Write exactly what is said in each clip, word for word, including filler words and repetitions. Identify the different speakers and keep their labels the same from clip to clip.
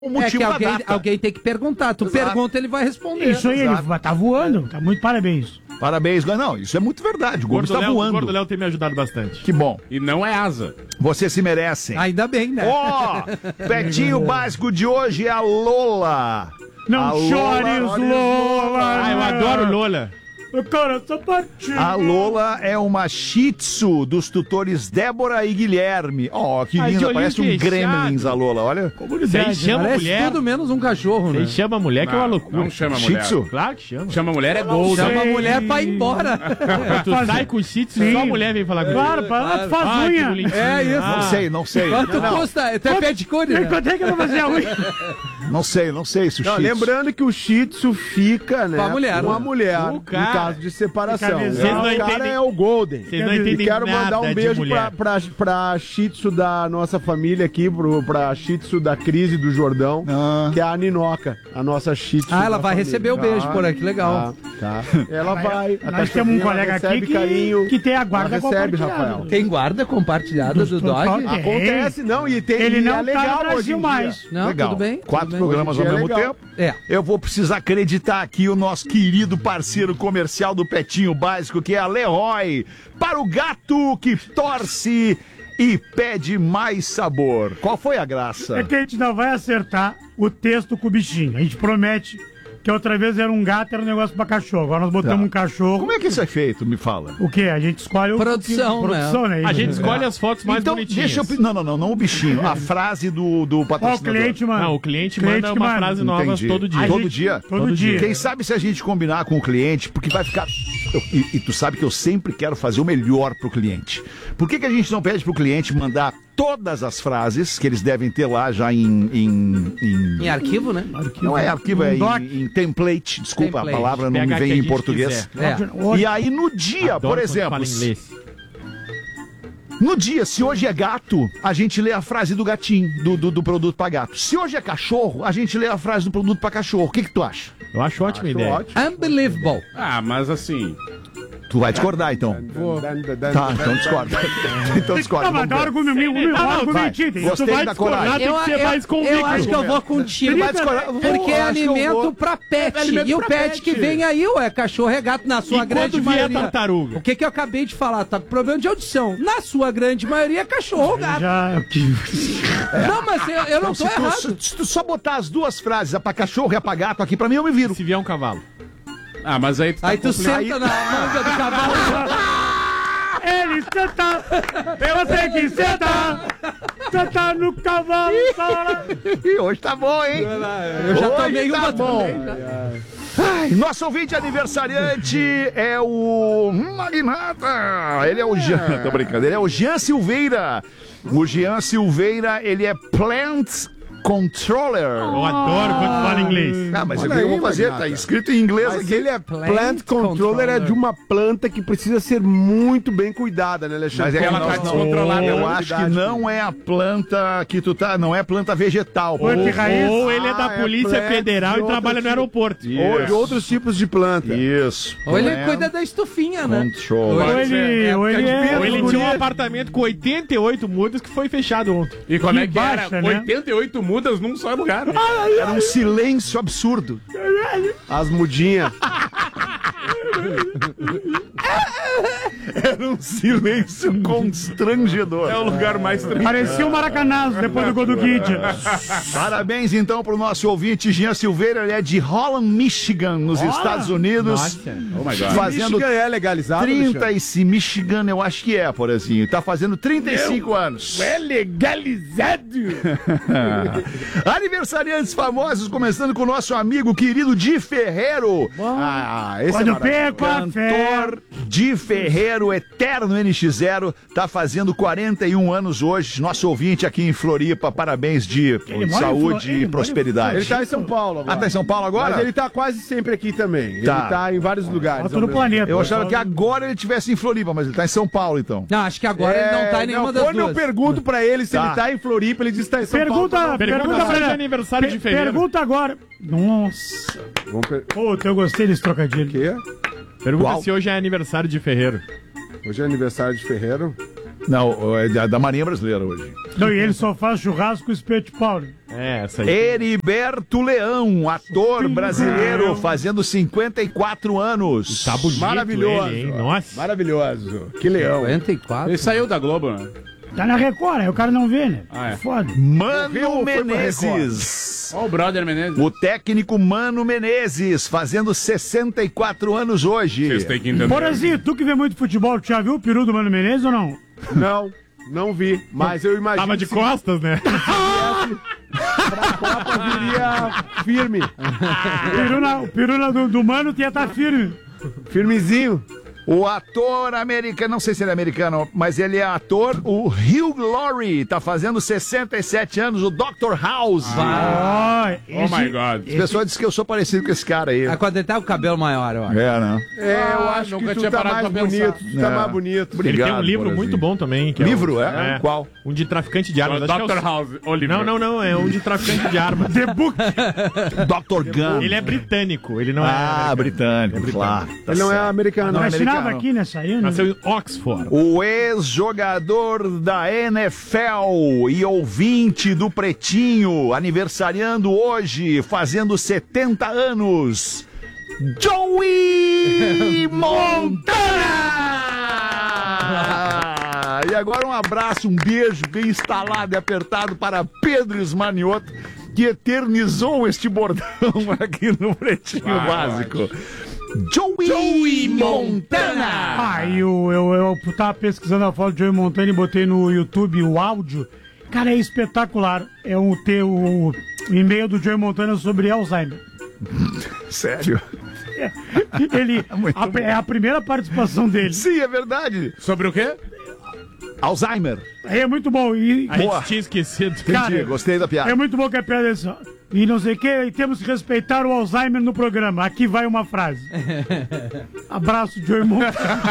Speaker 1: o motivo
Speaker 2: é que alguém,
Speaker 1: da data.
Speaker 2: alguém tem que perguntar. Tu
Speaker 1: Exato.
Speaker 2: pergunta, ele vai responder.
Speaker 3: Isso aí,
Speaker 1: Exato.
Speaker 3: ele tá voando. Tá muito parabéns.
Speaker 1: Parabéns, não, isso é muito verdade. O Gomes
Speaker 4: Gordo
Speaker 1: está
Speaker 4: Léo, o
Speaker 1: voando.
Speaker 4: Gordo Léo tem me ajudado bastante.
Speaker 1: Que bom.
Speaker 5: E não é asa.
Speaker 1: Vocês se merecem.
Speaker 2: Ainda bem, né?
Speaker 1: Ó, Petinho básico de hoje é a Lola.
Speaker 3: Não
Speaker 1: A
Speaker 3: chores, Lola.
Speaker 4: Ah, eu adoro Lola.
Speaker 3: Cara, sapatinho.
Speaker 1: A Lola é uma shih tzu dos tutores Débora e Guilherme. Ó, que
Speaker 4: Ai, de
Speaker 1: linda,
Speaker 4: olhinho
Speaker 1: parece um
Speaker 4: fechado.
Speaker 1: gremlins a Lola, olha.
Speaker 4: Você aí chama a
Speaker 2: Parece
Speaker 4: mulher.
Speaker 2: tudo menos um cachorro,
Speaker 4: Você
Speaker 2: né?
Speaker 4: chama a mulher que é uma
Speaker 5: Não,
Speaker 4: loucura.
Speaker 5: não chama a
Speaker 1: Shih
Speaker 5: mulher.
Speaker 1: tzu?
Speaker 4: Claro que chama.
Speaker 5: Chama a mulher é gol.
Speaker 2: Chama a
Speaker 3: Sei.
Speaker 2: mulher pra ir embora.
Speaker 4: Quando tu sai com o shih tzu,
Speaker 3: Sim.
Speaker 4: só a mulher vem falar comigo.
Speaker 3: Claro, para, tu faz
Speaker 4: Ah, que
Speaker 3: unha.
Speaker 4: bonitinho.
Speaker 2: É isso.
Speaker 1: Não sei, não sei.
Speaker 2: Quanto
Speaker 1: Não,
Speaker 2: custa? Tu é pedicure, né?
Speaker 3: Quanto é que eu vou fazer a unha?
Speaker 1: não sei, não sei se o
Speaker 6: Não,
Speaker 1: shih tzu...
Speaker 6: lembrando que o Shih Tzu fica, né,
Speaker 2: Com a mulher,
Speaker 6: com a
Speaker 2: né?
Speaker 6: mulher,
Speaker 4: O
Speaker 6: no
Speaker 4: cara.
Speaker 6: caso de separação.
Speaker 3: Vocês
Speaker 6: Né?
Speaker 4: não
Speaker 6: O cara
Speaker 4: entendem-
Speaker 6: é o Golden.
Speaker 4: Vocês não
Speaker 6: E
Speaker 4: entendem
Speaker 6: quero mandar
Speaker 4: nada
Speaker 6: um
Speaker 4: de
Speaker 6: beijo
Speaker 4: mulher.
Speaker 6: pra, pra, pra Shih Tzu da nossa família aqui, pro, pra Shih Tzu da Crise do Jordão,
Speaker 1: Ah.
Speaker 6: que é a Ninoca, a nossa Shih Tzu.
Speaker 2: Ah, ela
Speaker 6: da
Speaker 2: vai
Speaker 6: família.
Speaker 2: receber o beijo por aqui, legal.
Speaker 6: Tá, tá. Ela vai. a
Speaker 3: Nós temos um
Speaker 6: cachorrinha,
Speaker 3: colega
Speaker 6: ela
Speaker 3: aqui
Speaker 6: recebe
Speaker 3: que,
Speaker 6: carinho,
Speaker 3: que tem a guarda
Speaker 6: ela recebe,
Speaker 3: compartilhada.
Speaker 6: Rafael.
Speaker 2: Tem guarda compartilhada do dog?
Speaker 3: Tem.
Speaker 6: Acontece, não, e tem
Speaker 3: Ele
Speaker 6: e
Speaker 3: não
Speaker 6: é
Speaker 3: tá
Speaker 6: legal
Speaker 3: no
Speaker 6: hoje
Speaker 3: Brasil
Speaker 6: em dia.
Speaker 3: mais.
Speaker 2: Não,
Speaker 1: Legal.
Speaker 2: tudo bem.
Speaker 1: Quatro
Speaker 2: tudo bem.
Speaker 1: programas ao
Speaker 6: Hoje em dia
Speaker 1: mesmo
Speaker 6: é legal.
Speaker 1: tempo.
Speaker 2: É.
Speaker 1: Eu vou precisar acreditar aqui o nosso querido parceiro comercial do Petinho Básico, que é a Leroy, para o gato que torce e pede mais sabor. Qual foi a graça?
Speaker 3: É que a gente não vai acertar o texto com o bichinho. A gente promete que outra vez era um gato, era um negócio pra cachorro. Agora nós botamos
Speaker 1: Tá.
Speaker 3: um cachorro.
Speaker 1: Como é que isso é feito? Me fala.
Speaker 3: O quê? A gente escolhe o...
Speaker 2: Produção,
Speaker 3: o que-
Speaker 2: né?
Speaker 3: Produção, né?
Speaker 4: A gente escolhe as fotos mais
Speaker 1: então,
Speaker 4: bonitinhas.
Speaker 1: deixa eu... Não, não, não, não o bichinho. A frase do, do
Speaker 3: Ó, o
Speaker 1: patrocinador.
Speaker 3: cliente, mano.
Speaker 4: Não, o cliente,
Speaker 3: Cliente
Speaker 4: manda
Speaker 3: que
Speaker 4: uma
Speaker 3: manda.
Speaker 4: frase nova
Speaker 1: Entendi.
Speaker 4: todo dia.
Speaker 1: A Todo
Speaker 3: gente-
Speaker 1: dia?
Speaker 3: Todo,
Speaker 4: Todo
Speaker 3: dia.
Speaker 4: dia.
Speaker 1: Quem sabe se a gente combinar com o cliente, porque vai ficar... Eu- e, e tu sabe que eu sempre quero fazer o melhor pro cliente. Por que, que a gente não pede pro cliente mandar todas as frases que eles devem ter lá já em... Em, em-
Speaker 2: Em arquivo, né?
Speaker 1: Não é arquivo, é
Speaker 3: Um doc.
Speaker 1: em, em template. Desculpa,
Speaker 2: Template.
Speaker 1: a palavra não me
Speaker 4: Pega
Speaker 1: vem
Speaker 4: que a
Speaker 1: em
Speaker 4: gente
Speaker 1: português.
Speaker 4: quiser.
Speaker 2: É.
Speaker 3: Hoje-
Speaker 1: E aí no dia,
Speaker 4: Adoro
Speaker 1: por
Speaker 4: quando
Speaker 1: exemplo,
Speaker 4: fala inglês.
Speaker 1: no dia, se hoje é gato, a gente lê a frase do gatinho, do, do, do produto pra gato. Se hoje é cachorro, a gente lê a frase do produto pra cachorro. O que que tu acha?
Speaker 4: Eu acho ótima
Speaker 6: Acho
Speaker 4: ideia.
Speaker 6: ótimo.
Speaker 2: Unbelievable.
Speaker 5: Ah, mas assim...
Speaker 1: Tu vai discordar, então. Tá, então discorda. Então discorda.
Speaker 3: Não, mas
Speaker 1: vamos
Speaker 3: dá
Speaker 1: ver.
Speaker 3: argumento, um
Speaker 1: vai.
Speaker 3: argumentinho. tem.
Speaker 1: Gostei
Speaker 4: Tu vai
Speaker 1: da
Speaker 4: discordar,
Speaker 1: coragem.
Speaker 4: tem que ser mais convicto.
Speaker 2: eu acho que eu vou contigo.
Speaker 1: Vai discordar. Vou,
Speaker 2: Porque é
Speaker 1: acho que eu
Speaker 2: alimento
Speaker 1: vou.
Speaker 2: pra pet.
Speaker 5: É alimento
Speaker 2: e o
Speaker 5: pra
Speaker 2: pet,
Speaker 5: pet.
Speaker 2: que vem aí, ué, cachorro é gato na sua
Speaker 4: E
Speaker 2: grande
Speaker 4: quando vier
Speaker 2: maioria.
Speaker 4: tartaruga?
Speaker 2: O que que eu acabei de falar? Tá com problema de audição. Na sua grande maioria é cachorro ou gato.
Speaker 3: Já...
Speaker 2: Não, mas eu, eu não
Speaker 1: Então,
Speaker 2: tô
Speaker 1: se, tu,
Speaker 2: errado.
Speaker 1: se tu só botar as duas frases, a pra cachorro e a pra gato aqui, pra mim eu me viro.
Speaker 4: Se vier um cavalo.
Speaker 5: Ah, mas aí tu tá
Speaker 2: Aí tu
Speaker 5: complicado.
Speaker 2: senta na manga do cavalo.
Speaker 3: Ele senta, eu tenho que sentar, sentar no cavalo.
Speaker 1: Ih, hoje tá bom, hein?
Speaker 2: Eu já
Speaker 1: Hoje
Speaker 2: tomei
Speaker 1: tá
Speaker 2: uma
Speaker 1: bom.
Speaker 2: também. já.
Speaker 1: Ai, nosso ouvinte aniversariante é o Magnata. Ele é o Jean. Tô brincando. Ele é o Jean Silveira. O Jean Silveira, ele é Plant Controller.
Speaker 4: Eu adoro quando fala inglês.
Speaker 1: Ah, mas
Speaker 6: Olha
Speaker 1: o que eu
Speaker 6: aí,
Speaker 1: vou fazer?
Speaker 6: Magnata.
Speaker 1: Tá escrito em inglês
Speaker 6: Mas
Speaker 1: aqui.
Speaker 6: ele é
Speaker 2: Plant
Speaker 6: plant, controller,
Speaker 2: controller.
Speaker 6: é de uma planta que precisa ser muito bem cuidada, né, Alexandre?
Speaker 1: Mas é que
Speaker 5: Ela
Speaker 1: não,
Speaker 5: tá
Speaker 1: não,
Speaker 5: descontrolada.
Speaker 1: eu
Speaker 5: né?
Speaker 1: acho que não é a planta que tu tá, não é planta vegetal.
Speaker 3: Oi, que raiz.
Speaker 4: Ou ele é da
Speaker 6: Ah, é
Speaker 4: Polícia
Speaker 6: plant
Speaker 4: Federal
Speaker 6: de
Speaker 4: e trabalha
Speaker 6: outro
Speaker 4: no aeroporto.
Speaker 6: Ou de outros tipos de planta.
Speaker 1: Isso.
Speaker 2: Ou ele
Speaker 1: Plant
Speaker 2: cuida da estufinha, né?
Speaker 1: Controller.
Speaker 3: Ou ele, ou ele é...
Speaker 4: Ou ele tinha um apartamento com oitenta e oito mudas que foi fechado ontem.
Speaker 5: E como
Speaker 3: Que
Speaker 5: é que
Speaker 3: baixa,
Speaker 5: era?
Speaker 3: né?
Speaker 5: oitenta e oito mudas num só lugar.
Speaker 1: Era um silêncio absurdo.
Speaker 6: As mudinhas.
Speaker 1: Era um silêncio constrangedor.
Speaker 5: É o lugar mais tranquilo.
Speaker 3: Parecia o Maracanazo depois do gol do Guide.
Speaker 1: Parabéns então pro nosso ouvinte Jean Silveira, ele é de Holland, Michigan, nos Estados Unidos.
Speaker 4: Nossa.
Speaker 5: Oh my God.
Speaker 1: Fazendo
Speaker 6: Michigan é legalizado,
Speaker 1: trinta e cinco, Michigan, eu acho que é, Porazinho. Tá fazendo trinta e cinco anos.
Speaker 6: É legalizado.
Speaker 1: Aniversariantes famosos, começando com o nosso amigo querido Di Ferreiro.
Speaker 6: Ah, esse
Speaker 3: Quando
Speaker 6: é maravilhoso.
Speaker 3: perco a fé...
Speaker 1: Cantor Di Ferreiro, eterno N X zero, tá fazendo quarenta e um anos hoje. Nosso ouvinte aqui em Floripa, parabéns, Di.
Speaker 3: Ele mora em
Speaker 1: Saúde
Speaker 3: Flo- ele
Speaker 1: e
Speaker 3: mora
Speaker 1: prosperidade.
Speaker 6: Ele tá em São Paulo agora.
Speaker 1: Ah, tá em São Paulo agora?
Speaker 6: Mas ele tá quase sempre aqui também.
Speaker 1: Tá.
Speaker 6: Ele tá em vários lugares.
Speaker 3: Outro no planeta.
Speaker 1: Eu achava que agora ele estivesse em Floripa, mas ele tá em São Paulo, então.
Speaker 2: Não, acho que agora ele não tá em nenhuma das
Speaker 6: É, quando
Speaker 2: duas.
Speaker 6: eu pergunto pra ele se
Speaker 1: Tá.
Speaker 6: ele tá em Floripa, ele diz que tá em São
Speaker 3: Pergunta,
Speaker 6: Paulo.
Speaker 3: pergunta,
Speaker 4: Pergunta
Speaker 3: pra
Speaker 4: se é
Speaker 3: ele.
Speaker 4: aniversário de
Speaker 3: Per-
Speaker 4: fevereiro.
Speaker 3: Pergunta agora. Nossa.
Speaker 6: Vamos per...
Speaker 3: Puta, eu gostei desse trocadilho.
Speaker 6: quê?
Speaker 4: Pergunta
Speaker 1: Qual?
Speaker 4: se hoje é aniversário de Ferreiro.
Speaker 6: Hoje é aniversário de Ferreiro.
Speaker 1: Não, é da, da Marinha Brasileira hoje.
Speaker 3: Não, e ele só faz churrasco com espeto de pau. Né?
Speaker 4: É, essa aí.
Speaker 1: Heriberto Leão, ator
Speaker 3: Sim,
Speaker 1: brasileiro,
Speaker 3: Leão.
Speaker 1: fazendo cinquenta e quatro anos.
Speaker 4: Tá bonito
Speaker 6: Maravilhoso.
Speaker 4: ele, hein? Nossa.
Speaker 6: Maravilhoso. Que leão.
Speaker 2: cinquenta e quatro.
Speaker 5: Ele saiu da Globo, né?
Speaker 3: Tá na Record, aí o cara não vê, né?
Speaker 5: Ah, é.
Speaker 3: Foda.
Speaker 1: Mano
Speaker 6: Morreu ou foi pra
Speaker 1: Menezes.
Speaker 5: Ó o brother Menezes.
Speaker 1: O técnico Mano Menezes, fazendo sessenta e quatro anos hoje.
Speaker 5: Vocês têm que entender.
Speaker 3: Porazinho, tu que vê muito futebol, tu já viu o peru do Mano Menezes ou não?
Speaker 6: Não, não vi. Mas eu imagino
Speaker 4: Tava de
Speaker 6: que
Speaker 4: costas, né?
Speaker 6: pra Copa viria firme.
Speaker 3: O peru, na- o peru na- do, do Mano ia estar firme.
Speaker 6: Firmezinho.
Speaker 1: O ator americano, não sei se ele é americano, mas ele é ator, o Hugh Laurie, tá fazendo sessenta e sete anos, o doutor House.
Speaker 3: Ah,
Speaker 5: Oh my God.
Speaker 1: As pessoas dizem que eu sou parecido com esse cara aí.
Speaker 2: É quando ele tá com o cabelo maior, ó.
Speaker 1: É, né?
Speaker 6: É, eu
Speaker 5: Ah,
Speaker 6: acho
Speaker 5: nunca
Speaker 6: que tu
Speaker 5: tinha
Speaker 6: tá
Speaker 5: parado
Speaker 6: mais
Speaker 5: pra pensar.
Speaker 6: bonito. Tu tá
Speaker 1: É.
Speaker 6: mais bonito.
Speaker 4: Ele tem um
Speaker 1: Obrigado,
Speaker 4: livro
Speaker 1: Borazinho.
Speaker 4: muito bom também. Que é o-
Speaker 1: Livro, é? Qual?
Speaker 4: Um de traficante de armas. Acho que é o-
Speaker 5: doutor House, o livro.
Speaker 4: Não, não, não. É um de traficante de armas.
Speaker 3: The Book.
Speaker 1: doutor Gun.
Speaker 4: Ele é britânico, ele não é.
Speaker 1: Ah,
Speaker 4: americano.
Speaker 1: britânico, claro. Tá
Speaker 6: Ele não é
Speaker 1: certo.
Speaker 6: americano.
Speaker 1: Não, é
Speaker 3: Assinava
Speaker 1: americano.
Speaker 3: aqui, né? Saiu, né?
Speaker 4: Nasceu em Oxford.
Speaker 1: O ex-jogador da N F L e ouvinte do Pretinho, aniversariando hoje, fazendo setenta anos, Joey Montana! E agora um abraço, um beijo bem instalado e apertado para Pedro Esmanioto, que eternizou este bordão aqui no Pretinho Básico. Joey, Montana!
Speaker 3: Ah, e eu, eu, eu tava pesquisando a foto de Joey Montana e botei no YouTube o áudio. Cara, é espetacular. É um, ter o, o e-mail do Joey Montana sobre Alzheimer.
Speaker 1: Sério?
Speaker 3: Ele,
Speaker 1: Muito
Speaker 3: a- é a primeira participação dele.
Speaker 1: Sim, é verdade.
Speaker 5: Sobre o quê?
Speaker 1: Alzheimer.
Speaker 3: Aí é muito bom. E,
Speaker 4: A gente tinha esquecido.
Speaker 3: Cara,
Speaker 1: Entendi, gostei da piada.
Speaker 3: é muito bom que a piada é assim, ó. E não sei o que, e temos que respeitar o Alzheimer no programa. Aqui vai uma frase. Abraço, Joey Montana.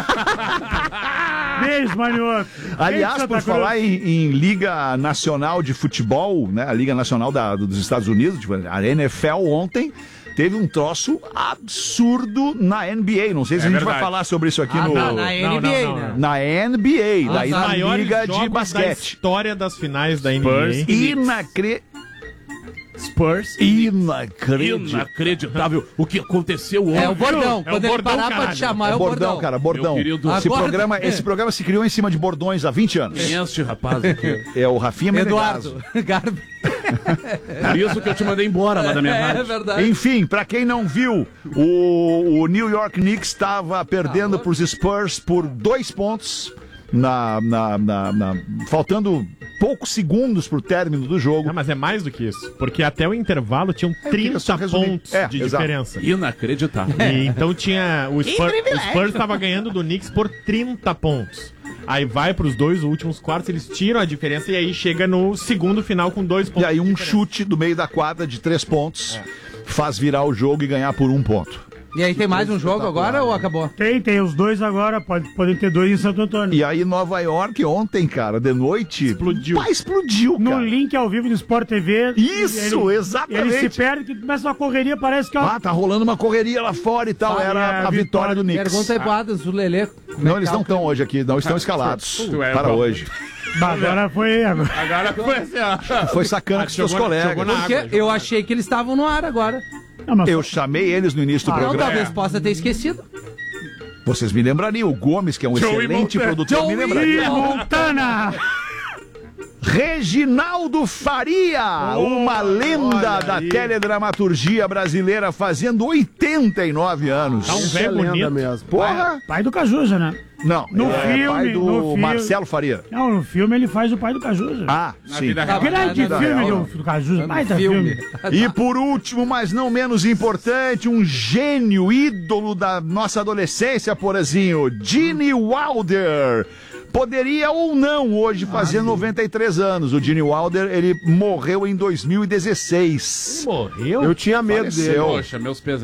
Speaker 3: Beijo, Manioto.
Speaker 1: Aliás,
Speaker 3: Beijo,
Speaker 1: por
Speaker 3: Santa Cruz.
Speaker 1: falar em, em Liga Nacional de Futebol, né? A Liga Nacional da- dos Estados Unidos, tipo, a N F L ontem teve um troço absurdo na N B A. Não sei se
Speaker 5: É
Speaker 1: a gente
Speaker 5: verdade.
Speaker 1: vai falar sobre isso aqui
Speaker 2: Ah,
Speaker 1: no.
Speaker 2: tá, na N B A,
Speaker 4: não, não,
Speaker 2: né?
Speaker 1: Na N B A, daí
Speaker 4: Os
Speaker 1: na
Speaker 4: maiores
Speaker 1: Liga de
Speaker 4: jogos da
Speaker 1: Basquete.
Speaker 4: história das finais da N B
Speaker 5: Spurs
Speaker 4: A.
Speaker 1: Inacre...
Speaker 5: Spurs.
Speaker 1: Inacreditável.
Speaker 5: Inacreditável o que aconteceu ontem.
Speaker 2: É o bordão.
Speaker 4: É o
Speaker 2: Quando ele
Speaker 4: bordão,
Speaker 2: parar pra
Speaker 4: caralho.
Speaker 2: te chamar, é o
Speaker 1: Bordão,
Speaker 2: bordão.
Speaker 1: cara, bordão.
Speaker 5: Meu querido-
Speaker 1: Esse
Speaker 2: Agora-
Speaker 1: programa, esse programa se criou em cima de bordões há vinte anos.
Speaker 5: Quem é este rapaz aqui?
Speaker 1: É o Rafinha Menegaso.
Speaker 2: Eduardo. Garbi.
Speaker 5: Por isso que eu te mandei embora lá da minha
Speaker 2: É
Speaker 5: rádio.
Speaker 2: verdade.
Speaker 1: Enfim, pra quem não viu, o, o New York Knicks estava perdendo
Speaker 2: Ah,
Speaker 1: pros Spurs por dois pontos, na, na, na- na- faltando poucos segundos pro término do jogo.
Speaker 4: Não, mas é mais do que isso. Porque até o intervalo tinham
Speaker 1: eu queria só
Speaker 4: trinta
Speaker 1: resumir.
Speaker 4: pontos
Speaker 1: É,
Speaker 4: de
Speaker 1: exato.
Speaker 4: diferença.
Speaker 5: Inacreditável.
Speaker 4: E então tinha. O Spurs, o Spurs estava ganhando do Knicks por trinta pontos. Aí vai pros dois últimos quartos, eles tiram a diferença e aí chega no segundo final com dois
Speaker 1: E
Speaker 4: pontos.
Speaker 1: aí
Speaker 4: de
Speaker 1: um
Speaker 4: diferença.
Speaker 1: chute do meio da quadra de três pontos faz virar o jogo e ganhar por um ponto.
Speaker 2: E aí tem mais um jogo agora ou acabou?
Speaker 3: Tem, tem os dois agora, pode, podem ter dois em Santo Antônio.
Speaker 1: E aí Nova York ontem, cara, de noite...
Speaker 4: Explodiu.
Speaker 1: Pá, explodiu,
Speaker 3: No
Speaker 1: cara.
Speaker 3: link ao vivo do Sport T V.
Speaker 1: Isso,
Speaker 3: ele,
Speaker 1: exatamente.
Speaker 3: Ele se perde, que começa uma correria, parece que é uma...
Speaker 1: Ah, tá rolando uma correria lá fora e tal.
Speaker 3: Ah,
Speaker 1: Era
Speaker 3: é,
Speaker 1: a
Speaker 3: a
Speaker 1: vitória
Speaker 3: vitória.
Speaker 1: do Knicks.
Speaker 2: Pergunta aí pro Adams, o Lelê.
Speaker 1: Não, eles não estão hoje aqui, não estão escalados
Speaker 5: Tu é
Speaker 1: para
Speaker 5: bom.
Speaker 1: hoje.
Speaker 3: Bah, agora foi... Agora...
Speaker 5: Agora foi assim, ó.
Speaker 1: Foi sacana com seus
Speaker 4: jogou-
Speaker 1: colegas.
Speaker 4: jogou na
Speaker 2: Porque
Speaker 4: água,
Speaker 2: eu achei que eles estavam no ar agora.
Speaker 3: Não, mas
Speaker 1: Eu chamei eles no início do
Speaker 2: Não,
Speaker 1: programa.
Speaker 2: talvez possa ter esquecido.
Speaker 1: Vocês me lembrariam. O Gomes, que é um
Speaker 5: Joey
Speaker 1: excelente
Speaker 5: Montana.
Speaker 1: produtor, me
Speaker 2: Joey
Speaker 1: lembraria.
Speaker 3: Ih, Montana!
Speaker 1: Reginaldo Faria, uma lenda
Speaker 6: olha
Speaker 1: da
Speaker 6: aí.
Speaker 1: teledramaturgia brasileira, fazendo oitenta e nove anos.
Speaker 4: Tá um
Speaker 6: Isso é
Speaker 4: velho
Speaker 6: lenda
Speaker 4: bonito.
Speaker 6: mesmo.
Speaker 1: Porra!
Speaker 3: Pai do Cajuja, né?
Speaker 1: Não,
Speaker 3: No
Speaker 1: é
Speaker 3: filme,
Speaker 1: pai do
Speaker 3: no filme.
Speaker 1: Marcelo Faria.
Speaker 3: Não, no filme ele faz o pai do Cajuja.
Speaker 1: Ah,
Speaker 5: Na
Speaker 1: sim.
Speaker 5: vida real.
Speaker 3: Grande
Speaker 2: na- na-
Speaker 3: filme
Speaker 1: real,
Speaker 3: do, do Cajuja,
Speaker 2: No
Speaker 3: baita filme.
Speaker 1: E por último, mas não menos importante, um gênio, ídolo da nossa adolescência, Porazinho, Gene Wilder. Poderia ou não hoje fazer noventa e três anos. O Gene Wilder, ele morreu em dois mil e dezesseis.
Speaker 4: Morreu?
Speaker 6: Eu tinha medo
Speaker 1: Faleceu.
Speaker 6: dele.
Speaker 5: Poxa, meus pêsames.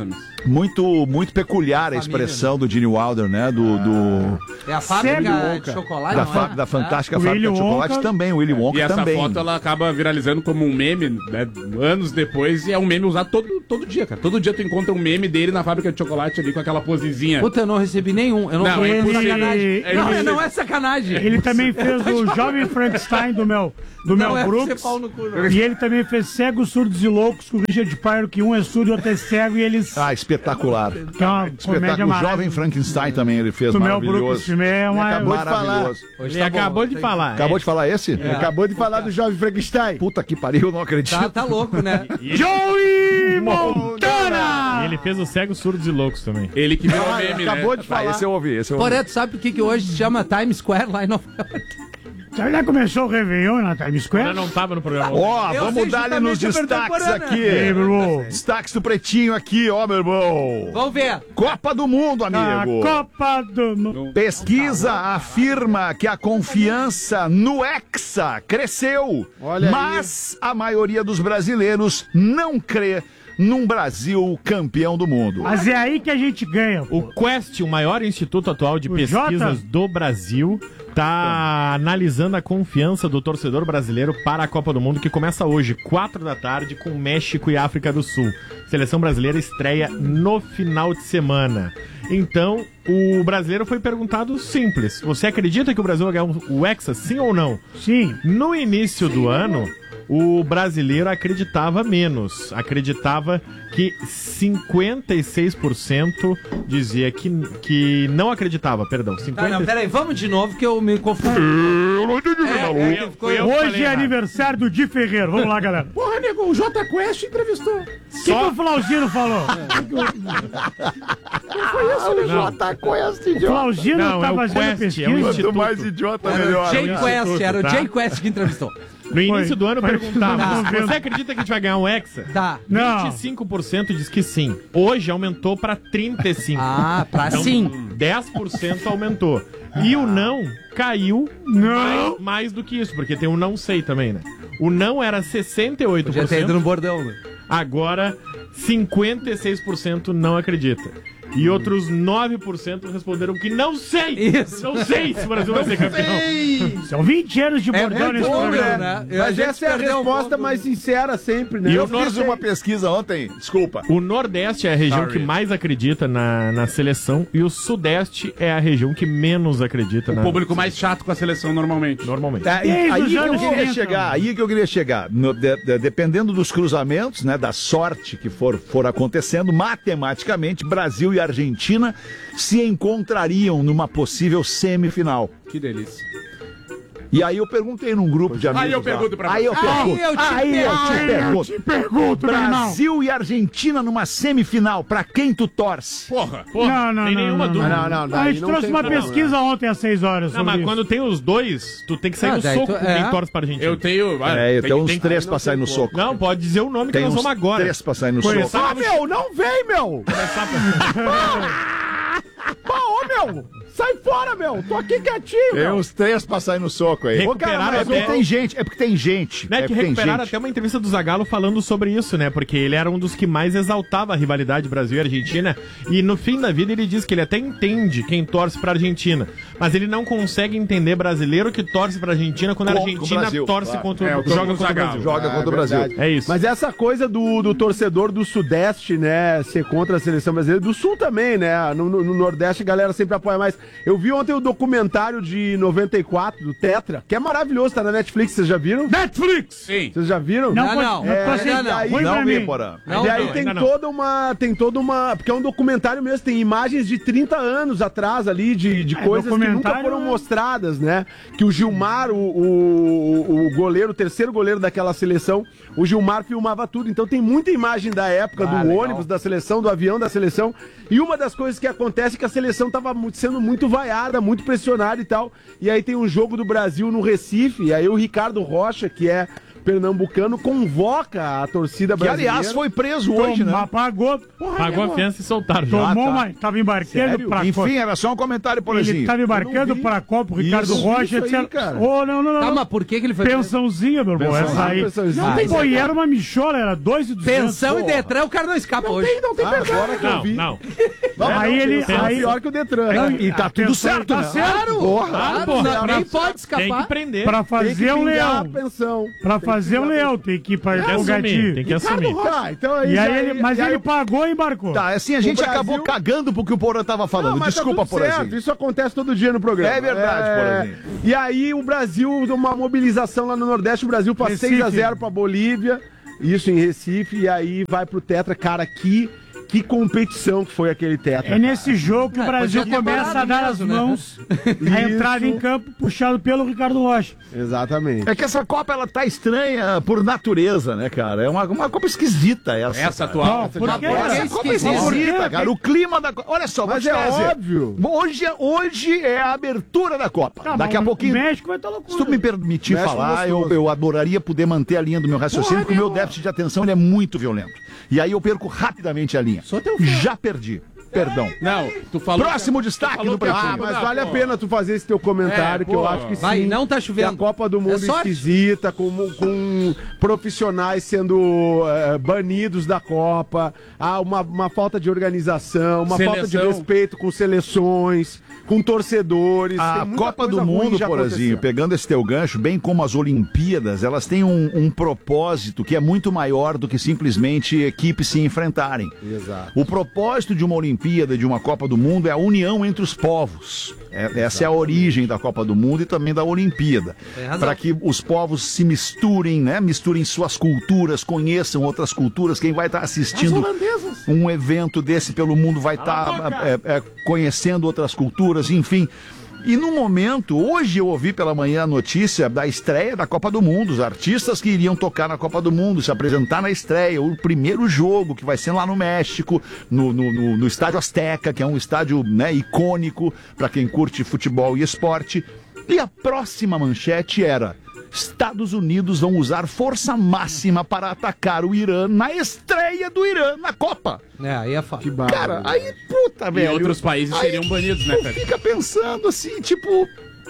Speaker 1: Muito, muito peculiar a expressão do Gene Wilder, né? Do, do,
Speaker 2: É a fábrica de chocolate,
Speaker 1: da,
Speaker 2: não
Speaker 1: fa-
Speaker 2: é?
Speaker 1: da fantástica
Speaker 3: O
Speaker 1: fábrica de
Speaker 3: Willy
Speaker 1: chocolate
Speaker 3: Wonka.
Speaker 1: também, o Willy Wonka
Speaker 5: E essa
Speaker 1: também.
Speaker 5: foto ela acaba viralizando como um meme, né? Anos depois, e é um meme usado todo, todo dia, cara. Todo dia tu encontra um meme dele na fábrica de chocolate ali com aquela posezinha.
Speaker 2: Puta, eu não recebi nenhum. Eu não,
Speaker 5: Não,
Speaker 2: tô
Speaker 5: é
Speaker 2: com
Speaker 3: impossível.
Speaker 2: sacanagem.
Speaker 3: É
Speaker 2: não,
Speaker 5: impossível.
Speaker 2: não é sacanagem.
Speaker 3: Ele também fez o Jovem Frankenstein do Mel, do
Speaker 2: não
Speaker 3: Mel
Speaker 2: é
Speaker 3: Brooks.
Speaker 2: ser pau no cu, não.
Speaker 3: E ele também fez Cegos, Surdos e Loucos com o Richard Pryor, que um é surdo e outro é cego, e eles.
Speaker 1: Ah, espetacular.
Speaker 3: Que é uma comédia
Speaker 1: Espetáculo. O
Speaker 3: maravilhosa.
Speaker 1: Jovem Frankenstein também ele fez,
Speaker 3: Do Mel Brooks,
Speaker 1: maravilhoso.
Speaker 3: esse filme é uma.
Speaker 6: Acabou de falar.
Speaker 1: Maravilhoso.
Speaker 2: Hoje
Speaker 4: Ele
Speaker 2: tá bom,
Speaker 4: acabou de
Speaker 2: tem-
Speaker 4: falar.
Speaker 1: Acabou de falar esse?
Speaker 6: Acabou de falar do Jovem Frankenstein.
Speaker 1: Puta que pariu, eu não acredito.
Speaker 2: Tá, tá louco, né?
Speaker 3: Joey
Speaker 4: E
Speaker 3: Montana!
Speaker 4: ele fez os cegos, surdos e loucos também.
Speaker 5: Ele que virou meme,
Speaker 6: Acabou
Speaker 5: né?
Speaker 6: de
Speaker 1: Ah,
Speaker 6: falar.
Speaker 1: esse eu ouvi, esse eu ouvi.
Speaker 2: Porém, tu sabe por que, que hoje se chama Times Square lá em Nova York?
Speaker 3: Já começou o Réveillon na Times
Speaker 4: Eu
Speaker 3: Square?
Speaker 4: não tava no programa.
Speaker 1: Ó,
Speaker 2: Eu
Speaker 1: vamos
Speaker 2: sei
Speaker 1: dar-lhe nos
Speaker 2: justamente a
Speaker 1: destaques
Speaker 2: contemporânea.
Speaker 1: aqui.
Speaker 3: Ei, meu irmão.
Speaker 1: Destaques do Pretinho aqui, ó, meu irmão.
Speaker 2: Vamos ver.
Speaker 1: Copa do Mundo,
Speaker 3: A
Speaker 1: amigo.
Speaker 3: Copa do Mundo.
Speaker 1: Pesquisa afirma que a confiança no Hexa cresceu,
Speaker 6: Olha aí.
Speaker 1: mas a maioria dos brasileiros não crê num Brasil campeão do mundo.
Speaker 3: Mas é aí que a gente ganha.
Speaker 4: O
Speaker 3: Pô.
Speaker 4: Quest, o maior instituto atual de
Speaker 3: O
Speaker 4: pesquisas
Speaker 3: Jota?
Speaker 4: do Brasil, tá analisando a confiança do torcedor brasileiro para a Copa do Mundo, que começa hoje, quatro da tarde, com México e África do Sul. Seleção brasileira estreia no final de semana. Então, o brasileiro foi perguntado simples: você acredita que o Brasil vai ganhar o Hexa, sim ou não?
Speaker 3: Sim.
Speaker 4: No início do ano, o brasileiro acreditava menos. Acreditava que cinquenta e seis por cento dizia que, que não acreditava, perdão.
Speaker 2: Tá,
Speaker 4: cinquenta...
Speaker 2: não, peraí, vamos de novo que eu me confundi.
Speaker 1: Eu não entendi,
Speaker 2: É,
Speaker 1: maluco.
Speaker 2: é que ficou-
Speaker 4: eu
Speaker 3: Hoje
Speaker 4: falei
Speaker 3: é
Speaker 4: errado.
Speaker 3: aniversário do Di Ferreiro. Vamos lá, galera. O
Speaker 6: Porra, nego, o J Quest entrevistou.
Speaker 3: que, que o Flauzino falou?
Speaker 6: J Quest,
Speaker 3: O
Speaker 6: idiota.
Speaker 3: Flauzino
Speaker 4: Não,
Speaker 3: tá
Speaker 4: é o
Speaker 3: fazendo
Speaker 4: Quest,
Speaker 3: pesquisa.
Speaker 4: é um
Speaker 1: Quanto
Speaker 4: instituto.
Speaker 1: mais idiota,
Speaker 2: Era
Speaker 1: melhor.
Speaker 2: o Jay
Speaker 4: né?
Speaker 2: Quest, era o
Speaker 4: Tá.
Speaker 2: Jay Quest que entrevistou.
Speaker 4: No início do ano
Speaker 3: foi-
Speaker 4: perguntava:
Speaker 3: Tá.
Speaker 4: você acredita que a gente vai ganhar um Hexa?
Speaker 2: Tá.
Speaker 3: Não.
Speaker 4: vinte e cinco por cento diz que sim. Hoje aumentou para trinta e cinco por cento.
Speaker 2: Ah, pra
Speaker 4: Então,
Speaker 2: sim.
Speaker 4: dez por cento aumentou. E o não caiu
Speaker 3: Não.
Speaker 4: mais, mais do que isso, porque tem o não sei também, né? O não era sessenta e oito por
Speaker 2: Podia ter ido
Speaker 4: cento,
Speaker 2: no bordão, né?
Speaker 4: agora cinquenta e seis por cento não acredita. E outros nove por cento responderam que não sei!
Speaker 2: Isso.
Speaker 4: Não sei se o Brasil vai ser campeão.
Speaker 3: São vinte anos de
Speaker 2: É
Speaker 3: bordão nesse
Speaker 2: muito bom,
Speaker 3: programa.
Speaker 2: né? Eu-
Speaker 6: Mas
Speaker 2: gente
Speaker 6: essa é a
Speaker 2: perdeu um
Speaker 6: resposta
Speaker 2: ponto.
Speaker 6: mais sincera sempre, né?
Speaker 1: E eu
Speaker 6: Eu
Speaker 1: fiz
Speaker 6: fiz
Speaker 1: uma pesquisa ontem, desculpa.
Speaker 4: O Nordeste é a região
Speaker 5: Sorry.
Speaker 4: que mais acredita na, na seleção e o Sudeste é a região que menos acredita
Speaker 5: O
Speaker 4: na
Speaker 5: público mais chato com a seleção normalmente.
Speaker 4: normalmente.
Speaker 1: É, e
Speaker 3: Desde
Speaker 1: aí
Speaker 3: os
Speaker 1: que eu
Speaker 3: anos
Speaker 1: queria
Speaker 3: noventa.
Speaker 1: chegar, aí que eu queria chegar. No- de- de- dependendo dos cruzamentos, né, da sorte que for, for acontecendo, matematicamente, Brasil e Argentina se encontrariam numa possível semifinal.
Speaker 5: Que delícia.
Speaker 1: E aí eu perguntei num grupo de amigos.
Speaker 5: Aí eu
Speaker 1: lá.
Speaker 5: pergunto pra
Speaker 1: Aí eu
Speaker 5: você.
Speaker 1: pergunto.
Speaker 2: Aí eu te
Speaker 1: Aí eu te
Speaker 2: pergunto.
Speaker 3: Eu
Speaker 1: pergunto.
Speaker 3: te pergunto, meu irmão.
Speaker 1: Brasil e Argentina numa semifinal, pra quem tu torce?
Speaker 5: Porra.
Speaker 4: Porra,
Speaker 3: Não, não,
Speaker 4: tem
Speaker 3: não,
Speaker 4: nenhuma
Speaker 3: não,
Speaker 4: dúvida.
Speaker 6: Não, não,
Speaker 3: A
Speaker 6: daí
Speaker 3: gente
Speaker 6: não
Speaker 3: trouxe
Speaker 6: tem
Speaker 3: uma
Speaker 6: como,
Speaker 3: pesquisa ontem às seis horas
Speaker 4: Não,
Speaker 3: sobre
Speaker 4: mas
Speaker 3: isso.
Speaker 4: quando tem os dois, tu tem que sair
Speaker 2: Ah,
Speaker 4: no
Speaker 2: daí
Speaker 4: soco
Speaker 2: tu-
Speaker 4: com
Speaker 2: é.
Speaker 4: quem torce pra Argentina.
Speaker 5: Eu tenho. ah,
Speaker 1: É, tem uns
Speaker 5: tem-
Speaker 1: três
Speaker 5: não
Speaker 1: pra
Speaker 5: tem
Speaker 1: sair no
Speaker 5: como.
Speaker 1: soco.
Speaker 4: Não, pode dizer o nome que
Speaker 1: Tem
Speaker 4: nós
Speaker 1: uns
Speaker 4: vamos agora.
Speaker 1: três pra sair no
Speaker 3: Conheço.
Speaker 1: soco.
Speaker 6: Ah, meu, não vem, meu!
Speaker 4: Começar pra...
Speaker 6: Pô, ô, meu! Sai fora, meu! Tô aqui quietinho,
Speaker 1: Tem
Speaker 6: meu!
Speaker 1: uns três pra sair no soco aí.
Speaker 4: Recuperaram
Speaker 1: Ô, cara, mas
Speaker 4: até-
Speaker 1: não tem gente, é porque tem gente.
Speaker 4: Né,
Speaker 1: é
Speaker 4: que
Speaker 1: porque tem
Speaker 4: recuperaram
Speaker 1: gente.
Speaker 4: até uma entrevista do Zagallo falando sobre isso, né? Porque ele era um dos que mais exaltava a rivalidade Brasil e Argentina. E no fim da vida ele diz que ele até entende quem torce pra Argentina. Mas ele não consegue entender brasileiro que torce pra Argentina quando a
Speaker 1: Contra o
Speaker 4: Argentina
Speaker 1: Brasil,
Speaker 4: torce
Speaker 1: claro.
Speaker 4: contra,
Speaker 5: É, eu tô
Speaker 4: joga
Speaker 5: com o
Speaker 4: contra o
Speaker 5: Zagallo.
Speaker 4: Brasil.
Speaker 1: Joga contra o Brasil.
Speaker 6: verdade.
Speaker 4: É isso.
Speaker 6: Mas essa coisa do, do torcedor do Sudeste, né, ser contra a seleção brasileira, do Sul também, né, no, no- no Nordeste a galera sempre apoia mais. Eu vi ontem o documentário de noventa e quatro, do Tetra, que é maravilhoso, tá na Netflix, vocês já viram?
Speaker 3: Netflix!
Speaker 5: Sim.
Speaker 6: Vocês já viram?
Speaker 2: Não,
Speaker 3: pode-
Speaker 2: não.
Speaker 3: é,
Speaker 2: Ainda
Speaker 3: é,
Speaker 2: não.
Speaker 6: aí-
Speaker 3: Põe
Speaker 1: Não
Speaker 3: pra
Speaker 1: vi,
Speaker 3: mim.
Speaker 1: Porã.
Speaker 2: Não,
Speaker 6: e aí
Speaker 2: não,
Speaker 6: tem
Speaker 4: ainda não.
Speaker 6: toda uma. Tem toda uma. Porque é um documentário mesmo, tem imagens de trinta anos atrás ali, de, de
Speaker 3: É,
Speaker 6: coisas que nunca
Speaker 3: documentário
Speaker 6: foram
Speaker 3: é-
Speaker 6: mostradas, né? Que o Gilmar, o, o, o goleiro, o terceiro goleiro daquela seleção, o Gilmar filmava tudo. Então tem muita imagem da época,
Speaker 3: Ah,
Speaker 6: do
Speaker 3: legal.
Speaker 6: ônibus da seleção, do avião da seleção. E uma das coisas que acontece é que a seleção tava muito- sendo muito vaiada, muito pressionada e tal. E aí tem um jogo do Brasil no Recife, e aí o Ricardo Rocha, que é pernambucano convoca a torcida
Speaker 1: Que,
Speaker 6: brasileira.
Speaker 1: aliás, foi preso hoje,
Speaker 3: Toma,
Speaker 1: né?
Speaker 3: Pagou. Porra,
Speaker 4: Pagou a fiança e soltaram. já.
Speaker 3: Tomou
Speaker 1: tá.
Speaker 3: uma. Tava embarcando
Speaker 6: Sério?
Speaker 3: pra
Speaker 1: Enfim, era só um comentário, por
Speaker 3: Ele
Speaker 1: exemplo.
Speaker 3: tava embarcando para a Copa, o Ricardo
Speaker 6: Isso,
Speaker 3: Rocha,
Speaker 6: isso aí,
Speaker 3: etcétera.
Speaker 6: cara.
Speaker 3: Ô, não, não, não.
Speaker 2: Tá,
Speaker 3: não.
Speaker 2: mas por que que ele foi preso?
Speaker 3: Pensãozinha, meu irmão. Essa aí.
Speaker 6: pensãozinha.
Speaker 3: Não tem
Speaker 2: Ah,
Speaker 3: Pô,
Speaker 2: isso
Speaker 3: e
Speaker 2: é
Speaker 3: era uma michola, era dois e duzentos.
Speaker 2: Pensão e Detran, o cara não escapa hoje.
Speaker 6: Não tem
Speaker 3: Ah,
Speaker 6: agora que eu
Speaker 4: Não,
Speaker 6: vi.
Speaker 4: não.
Speaker 3: Aí ele.
Speaker 6: Tá
Speaker 3: Aí,
Speaker 6: pior que o Detran.
Speaker 3: Não,
Speaker 6: né?
Speaker 1: E tá
Speaker 3: a
Speaker 1: tudo
Speaker 3: pensão
Speaker 1: certo,
Speaker 3: tá
Speaker 1: né?
Speaker 3: certo.
Speaker 2: Claro,
Speaker 6: Porra,
Speaker 2: claro,
Speaker 4: porra,
Speaker 2: não,
Speaker 4: pra-
Speaker 2: nem pode
Speaker 4: Tem que
Speaker 2: escapar.
Speaker 4: prender.
Speaker 3: Pra
Speaker 6: Tem que
Speaker 3: fazer um
Speaker 6: pingar
Speaker 3: leão.
Speaker 6: a pensão.
Speaker 3: Pra fazer um leão, tem que ir pra
Speaker 4: Tem que
Speaker 3: o
Speaker 4: assumir,
Speaker 3: gatinho.
Speaker 4: tem que assumir.
Speaker 6: Tá, então aí
Speaker 3: E
Speaker 6: já-
Speaker 3: aí ele, mas
Speaker 6: e aí
Speaker 3: ele
Speaker 6: o-
Speaker 3: pagou e embarcou.
Speaker 1: Tá, assim, a gente
Speaker 6: Brasil-
Speaker 1: acabou cagando pro que o Porã tava falando.
Speaker 6: Não, mas
Speaker 1: Desculpa,
Speaker 6: tá tudo certo,
Speaker 1: Porãzinho.
Speaker 6: isso acontece todo dia no programa.
Speaker 1: É verdade, Porazinho.
Speaker 6: E aí o Brasil, uma mobilização lá no Nordeste, o Brasil faz
Speaker 3: Recife.
Speaker 6: seis a zero pra Bolívia, isso em Recife, e aí vai pro Tetra. Cara, que, que competição que foi aquele Tetra.
Speaker 3: É nesse jogo que o
Speaker 2: Ah,
Speaker 3: Brasil
Speaker 2: podia ter
Speaker 3: começa a
Speaker 2: parado
Speaker 3: dar as
Speaker 2: mesmo, né?
Speaker 3: mãos, a entrada em campo puxado pelo Ricardo Rocha.
Speaker 6: Exatamente.
Speaker 1: É que essa Copa, ela tá estranha por natureza, né, cara? É uma, uma Copa esquisita essa.
Speaker 5: Essa
Speaker 1: cara.
Speaker 5: atual.
Speaker 3: Não, por quê?
Speaker 2: Agora-
Speaker 1: Essa
Speaker 2: É
Speaker 1: Copa é
Speaker 2: esquisito.
Speaker 1: esquisita,
Speaker 3: Por quê?
Speaker 1: cara. O clima da Copa. Olha só,
Speaker 6: Mas
Speaker 1: vou te
Speaker 6: é
Speaker 1: dizer.
Speaker 6: óbvio.
Speaker 1: Hoje, hoje é a abertura da Copa.
Speaker 3: Tá,
Speaker 1: Daqui a
Speaker 3: mas
Speaker 1: pouquinho.
Speaker 3: O México vai estar loucura.
Speaker 1: Se tu me permitir
Speaker 6: México
Speaker 1: falar, eu,
Speaker 6: gostoso.
Speaker 1: eu adoraria poder manter a linha do meu raciocínio, porque o meu déficit de atenção ele é muito violento. E aí eu perco rapidamente a linha. Já perdi. Perdão.
Speaker 5: Não, tu falou.
Speaker 1: Próximo
Speaker 5: que-
Speaker 1: destaque
Speaker 5: tu falou
Speaker 1: do
Speaker 5: que é
Speaker 1: Pretinho.
Speaker 6: Ah, mas
Speaker 5: Não,
Speaker 6: vale a
Speaker 5: pô.
Speaker 6: pena tu fazer esse teu comentário,
Speaker 5: É,
Speaker 6: que eu
Speaker 5: pô.
Speaker 6: acho que sim.
Speaker 2: Vai, não tá chovendo.
Speaker 6: Que a Copa do
Speaker 2: É
Speaker 6: Mundo
Speaker 2: sorte.
Speaker 6: esquisita, com, com profissionais sendo eh, banidos da Copa, há uma, uma falta de organização, uma falta de
Speaker 5: Seleção.
Speaker 6: respeito com seleções, com torcedores.
Speaker 1: A
Speaker 6: Tem muita
Speaker 1: Copa
Speaker 6: coisa
Speaker 1: do
Speaker 6: ruim
Speaker 1: Mundo,
Speaker 6: já
Speaker 1: Porazinho,
Speaker 6: acontecendo.
Speaker 1: pegando esse teu gancho, bem como as Olimpíadas, elas têm um, um propósito que é muito maior do que simplesmente equipes se enfrentarem.
Speaker 6: Exato.
Speaker 1: O propósito de uma Olimpíada, de uma Copa do Mundo, é a união entre os povos. É- essa é a origem da Copa do Mundo e também da Olimpíada.
Speaker 2: Tem razão.
Speaker 1: Para que os povos se misturem, né? Misturem suas culturas, conheçam outras culturas. Quem vai estar assistindo um evento desse pelo mundo vai estar é, é, conhecendo outras culturas, enfim. E no momento, hoje eu ouvi pela manhã a notícia da estreia da Copa do Mundo, os artistas que iriam tocar na Copa do Mundo, se apresentar na estreia, o primeiro jogo que vai ser lá no México, no, no, no, no Estádio Azteca, que é um estádio, né, icônico para quem curte futebol e esporte. E a próxima manchete era: Estados Unidos vão usar força máxima para atacar o Irã na estreia do Irã na Copa.
Speaker 2: É, aí é fácil.
Speaker 6: Que bárbaro.
Speaker 1: Cara, aí, puta,
Speaker 5: E
Speaker 1: velho.
Speaker 5: outros países
Speaker 1: aí
Speaker 5: seriam banidos, né,
Speaker 1: tu
Speaker 5: cara?
Speaker 1: fica pensando assim, tipo...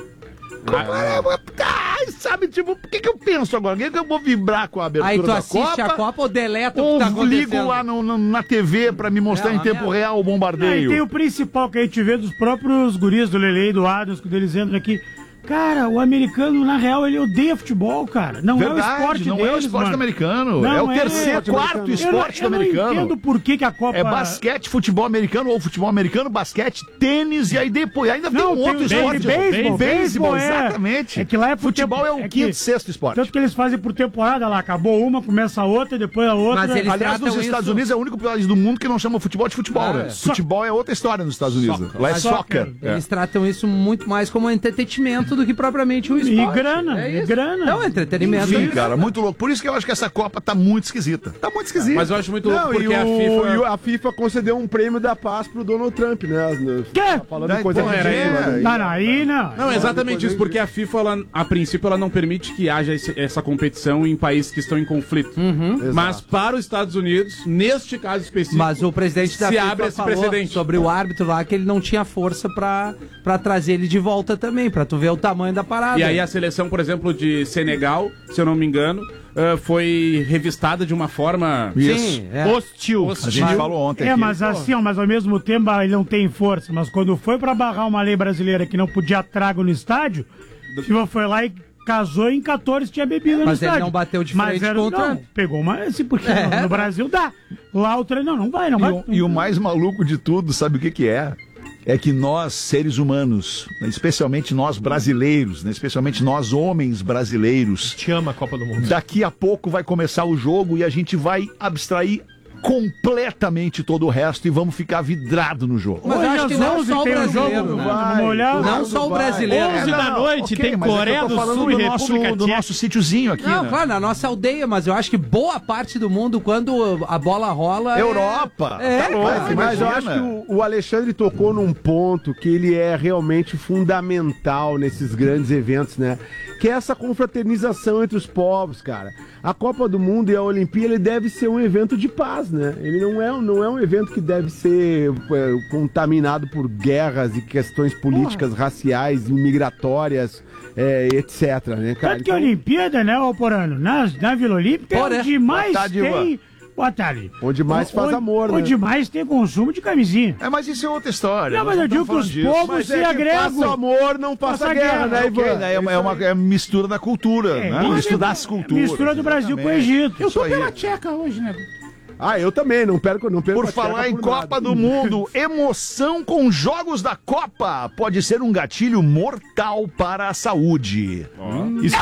Speaker 1: Como é, ai, sabe, tipo, por que que eu penso agora? Por que que eu vou vibrar com a abertura
Speaker 2: Aí tu
Speaker 1: da
Speaker 2: assiste
Speaker 1: Copa?
Speaker 2: a Copa ou deleta o
Speaker 1: Ou
Speaker 2: que tá acontecendo?
Speaker 1: ligo lá no- no- na T V pra me mostrar
Speaker 2: É,
Speaker 1: em
Speaker 2: uma
Speaker 1: tempo
Speaker 2: merda.
Speaker 1: real o
Speaker 3: Aí
Speaker 1: bombardeio.
Speaker 3: tem o principal que a gente vê dos próprios guris do Lele e do Adams, quando eles entram aqui. Cara, o americano, na real, ele odeia futebol, cara. Não é o
Speaker 1: Verdade,
Speaker 3: esporte
Speaker 1: não
Speaker 3: deles,
Speaker 1: é o esporte
Speaker 3: mano.
Speaker 1: americano.
Speaker 3: Não
Speaker 1: é o
Speaker 3: é.
Speaker 1: terceiro,
Speaker 6: Esporte
Speaker 1: quarto
Speaker 6: americano.
Speaker 1: esporte
Speaker 3: eu não, eu
Speaker 1: americano.
Speaker 3: não entendo por que, que a Copa...
Speaker 1: É basquete, futebol americano, ou futebol americano, basquete, tênis, e aí depois ainda tem
Speaker 3: Não,
Speaker 1: um
Speaker 3: tem
Speaker 1: outro
Speaker 3: o
Speaker 1: esporte.
Speaker 3: beisebol, beisebol, é.
Speaker 1: exatamente.
Speaker 3: É que lá é por
Speaker 1: futebol
Speaker 3: tempo-
Speaker 1: é o
Speaker 3: é
Speaker 1: quinto,
Speaker 3: que-
Speaker 1: sexto esporte.
Speaker 3: Tanto que eles fazem por temporada lá. Acabou uma, começa a outra, depois a outra.
Speaker 2: Mas eles
Speaker 1: Aliás, nos
Speaker 2: tratam
Speaker 1: Estados
Speaker 2: isso-
Speaker 1: Unidos é o único país do mundo que não chama futebol de futebol,
Speaker 2: Ah,
Speaker 1: né?
Speaker 2: é.
Speaker 1: Futebol é outra história nos Estados Unidos. Lá é
Speaker 3: Soccer.
Speaker 1: soccer. É.
Speaker 2: Eles tratam isso muito mais como um entretenimento do que propriamente um esporte.
Speaker 3: E grana,
Speaker 2: é
Speaker 3: e
Speaker 2: isso.
Speaker 3: grana.
Speaker 2: É um entretenimento.
Speaker 1: Enfim,
Speaker 2: é isso.
Speaker 1: cara, muito louco. Por isso que eu acho que essa Copa tá muito esquisita. Tá muito esquisita.
Speaker 5: Mas eu acho muito louco
Speaker 6: Não, e,
Speaker 5: porque a
Speaker 6: o-
Speaker 5: FIFA.
Speaker 6: e a FIFA concedeu um prêmio da paz pro Donald Trump, né?
Speaker 3: Quê?
Speaker 6: Tá falando
Speaker 1: Daí,
Speaker 6: coisa
Speaker 1: porra, era
Speaker 6: ridícula,
Speaker 1: ele.
Speaker 6: né?
Speaker 3: Não, não, aí não.
Speaker 5: Não, é exatamente
Speaker 6: depois
Speaker 5: isso,
Speaker 6: eu-
Speaker 5: porque a FIFA, ela, a princípio, ela não permite que haja esse- essa competição em países que estão em conflito. Mas para os Estados Unidos, neste caso específico,
Speaker 2: Mas o presidente da
Speaker 5: se
Speaker 2: FIFA
Speaker 5: abre esse
Speaker 2: falou
Speaker 5: precedente.
Speaker 2: sobre o árbitro lá que ele não tinha força pra, pra trazer ele de volta também, pra tu ver o tamanho da parada.
Speaker 5: E aí a seleção, por exemplo, de Senegal, se eu não me engano, ah, foi revistada de uma forma...
Speaker 2: Sim, é.
Speaker 4: Hostil.
Speaker 1: A gente
Speaker 2: Mas-
Speaker 1: falou ontem
Speaker 3: É,
Speaker 1: aqui.
Speaker 3: mas assim, ó, mas ao mesmo tempo ah, ele não tem força. Mas quando foi pra barrar uma lei brasileira que não podia trago no estádio, o FIFA foi lá e casou e em quatorze tinha bebida no
Speaker 2: Mas ele
Speaker 3: estádio.
Speaker 2: não bateu de
Speaker 3: Mas
Speaker 2: frente
Speaker 3: era,
Speaker 2: com o
Speaker 3: não,
Speaker 2: Trump.
Speaker 3: pegou uma, assim, porque
Speaker 2: É.
Speaker 3: no, no Brasil dá. Lá o treino, não, não vai, não
Speaker 1: E
Speaker 3: vai.
Speaker 1: o, e o mais maluco de tudo, sabe o que que é? É que nós, seres humanos, especialmente nós brasileiros, né, especialmente nós homens brasileiros,
Speaker 4: Te ama a Copa do Mundo.
Speaker 1: daqui a pouco vai começar o jogo e a gente vai abstrair completamente todo o resto e vamos ficar vidrado no jogo.
Speaker 2: Mas eu acho que não só o brasileiro, né?
Speaker 3: Vamos olhar.
Speaker 2: Não só o brasileiro.
Speaker 4: onze da noite,
Speaker 1: ok,
Speaker 4: tem
Speaker 1: mas eu
Speaker 4: Coreia
Speaker 1: tô
Speaker 4: do
Speaker 1: falando
Speaker 4: Sul e
Speaker 1: do nosso,
Speaker 4: República
Speaker 1: do
Speaker 4: Tcheca.
Speaker 1: nosso sítiozinho aqui,
Speaker 2: Não,
Speaker 1: né?
Speaker 2: claro, na nossa aldeia, mas eu acho que boa parte do mundo, quando a bola rola... é-
Speaker 1: Europa.
Speaker 2: É,
Speaker 1: tá louco,
Speaker 2: cara,
Speaker 6: Mas eu
Speaker 1: imagina.
Speaker 6: acho que o, o Alexandre tocou num ponto que ele é realmente fundamental nesses grandes eventos, né? Que é essa confraternização entre os povos, cara. A Copa do Mundo e a Olimpíada ele deve ser um evento de paz, né? Ele não é, não é um evento que deve ser é, contaminado por guerras e questões políticas, raciais, migratórias, é, etc, né, cara?
Speaker 3: Tanto que a Olimpíada, né, ô Porano? Na, na Vila Olímpica
Speaker 2: Porra.
Speaker 3: é onde mais
Speaker 1: Boa tarde,
Speaker 3: tem... Boa tarde.
Speaker 6: Onde mais faz
Speaker 3: Onde-
Speaker 6: amor, né?
Speaker 3: Onde mais tem consumo de camisinha.
Speaker 1: É, mas isso é outra história.
Speaker 3: Não, mas
Speaker 1: nós
Speaker 3: eu digo
Speaker 1: estamos
Speaker 3: que os
Speaker 1: falando disso.
Speaker 3: povos
Speaker 6: Mas
Speaker 3: se
Speaker 6: é que
Speaker 3: agregam.
Speaker 6: faça amor, não faça,
Speaker 3: Faça
Speaker 6: guerra,
Speaker 3: guerra,
Speaker 6: né,
Speaker 1: Ok,
Speaker 6: Ivan?
Speaker 1: daí é uma, é uma é mistura da cultura, né?
Speaker 3: Mas
Speaker 1: Mistura
Speaker 3: é-
Speaker 1: das culturas.
Speaker 3: Mistura do Brasil com o
Speaker 1: exatamente.
Speaker 3: Egito.
Speaker 1: Eu tô pela
Speaker 5: tcheca hoje, né?
Speaker 6: Ah, eu também, não perco, não perco
Speaker 1: Por
Speaker 6: a tcheca
Speaker 1: falar em
Speaker 6: por
Speaker 1: Copa
Speaker 6: nada.
Speaker 1: do Mundo, emoção com jogos da Copa pode ser um gatilho mortal para a saúde.
Speaker 4: Isso-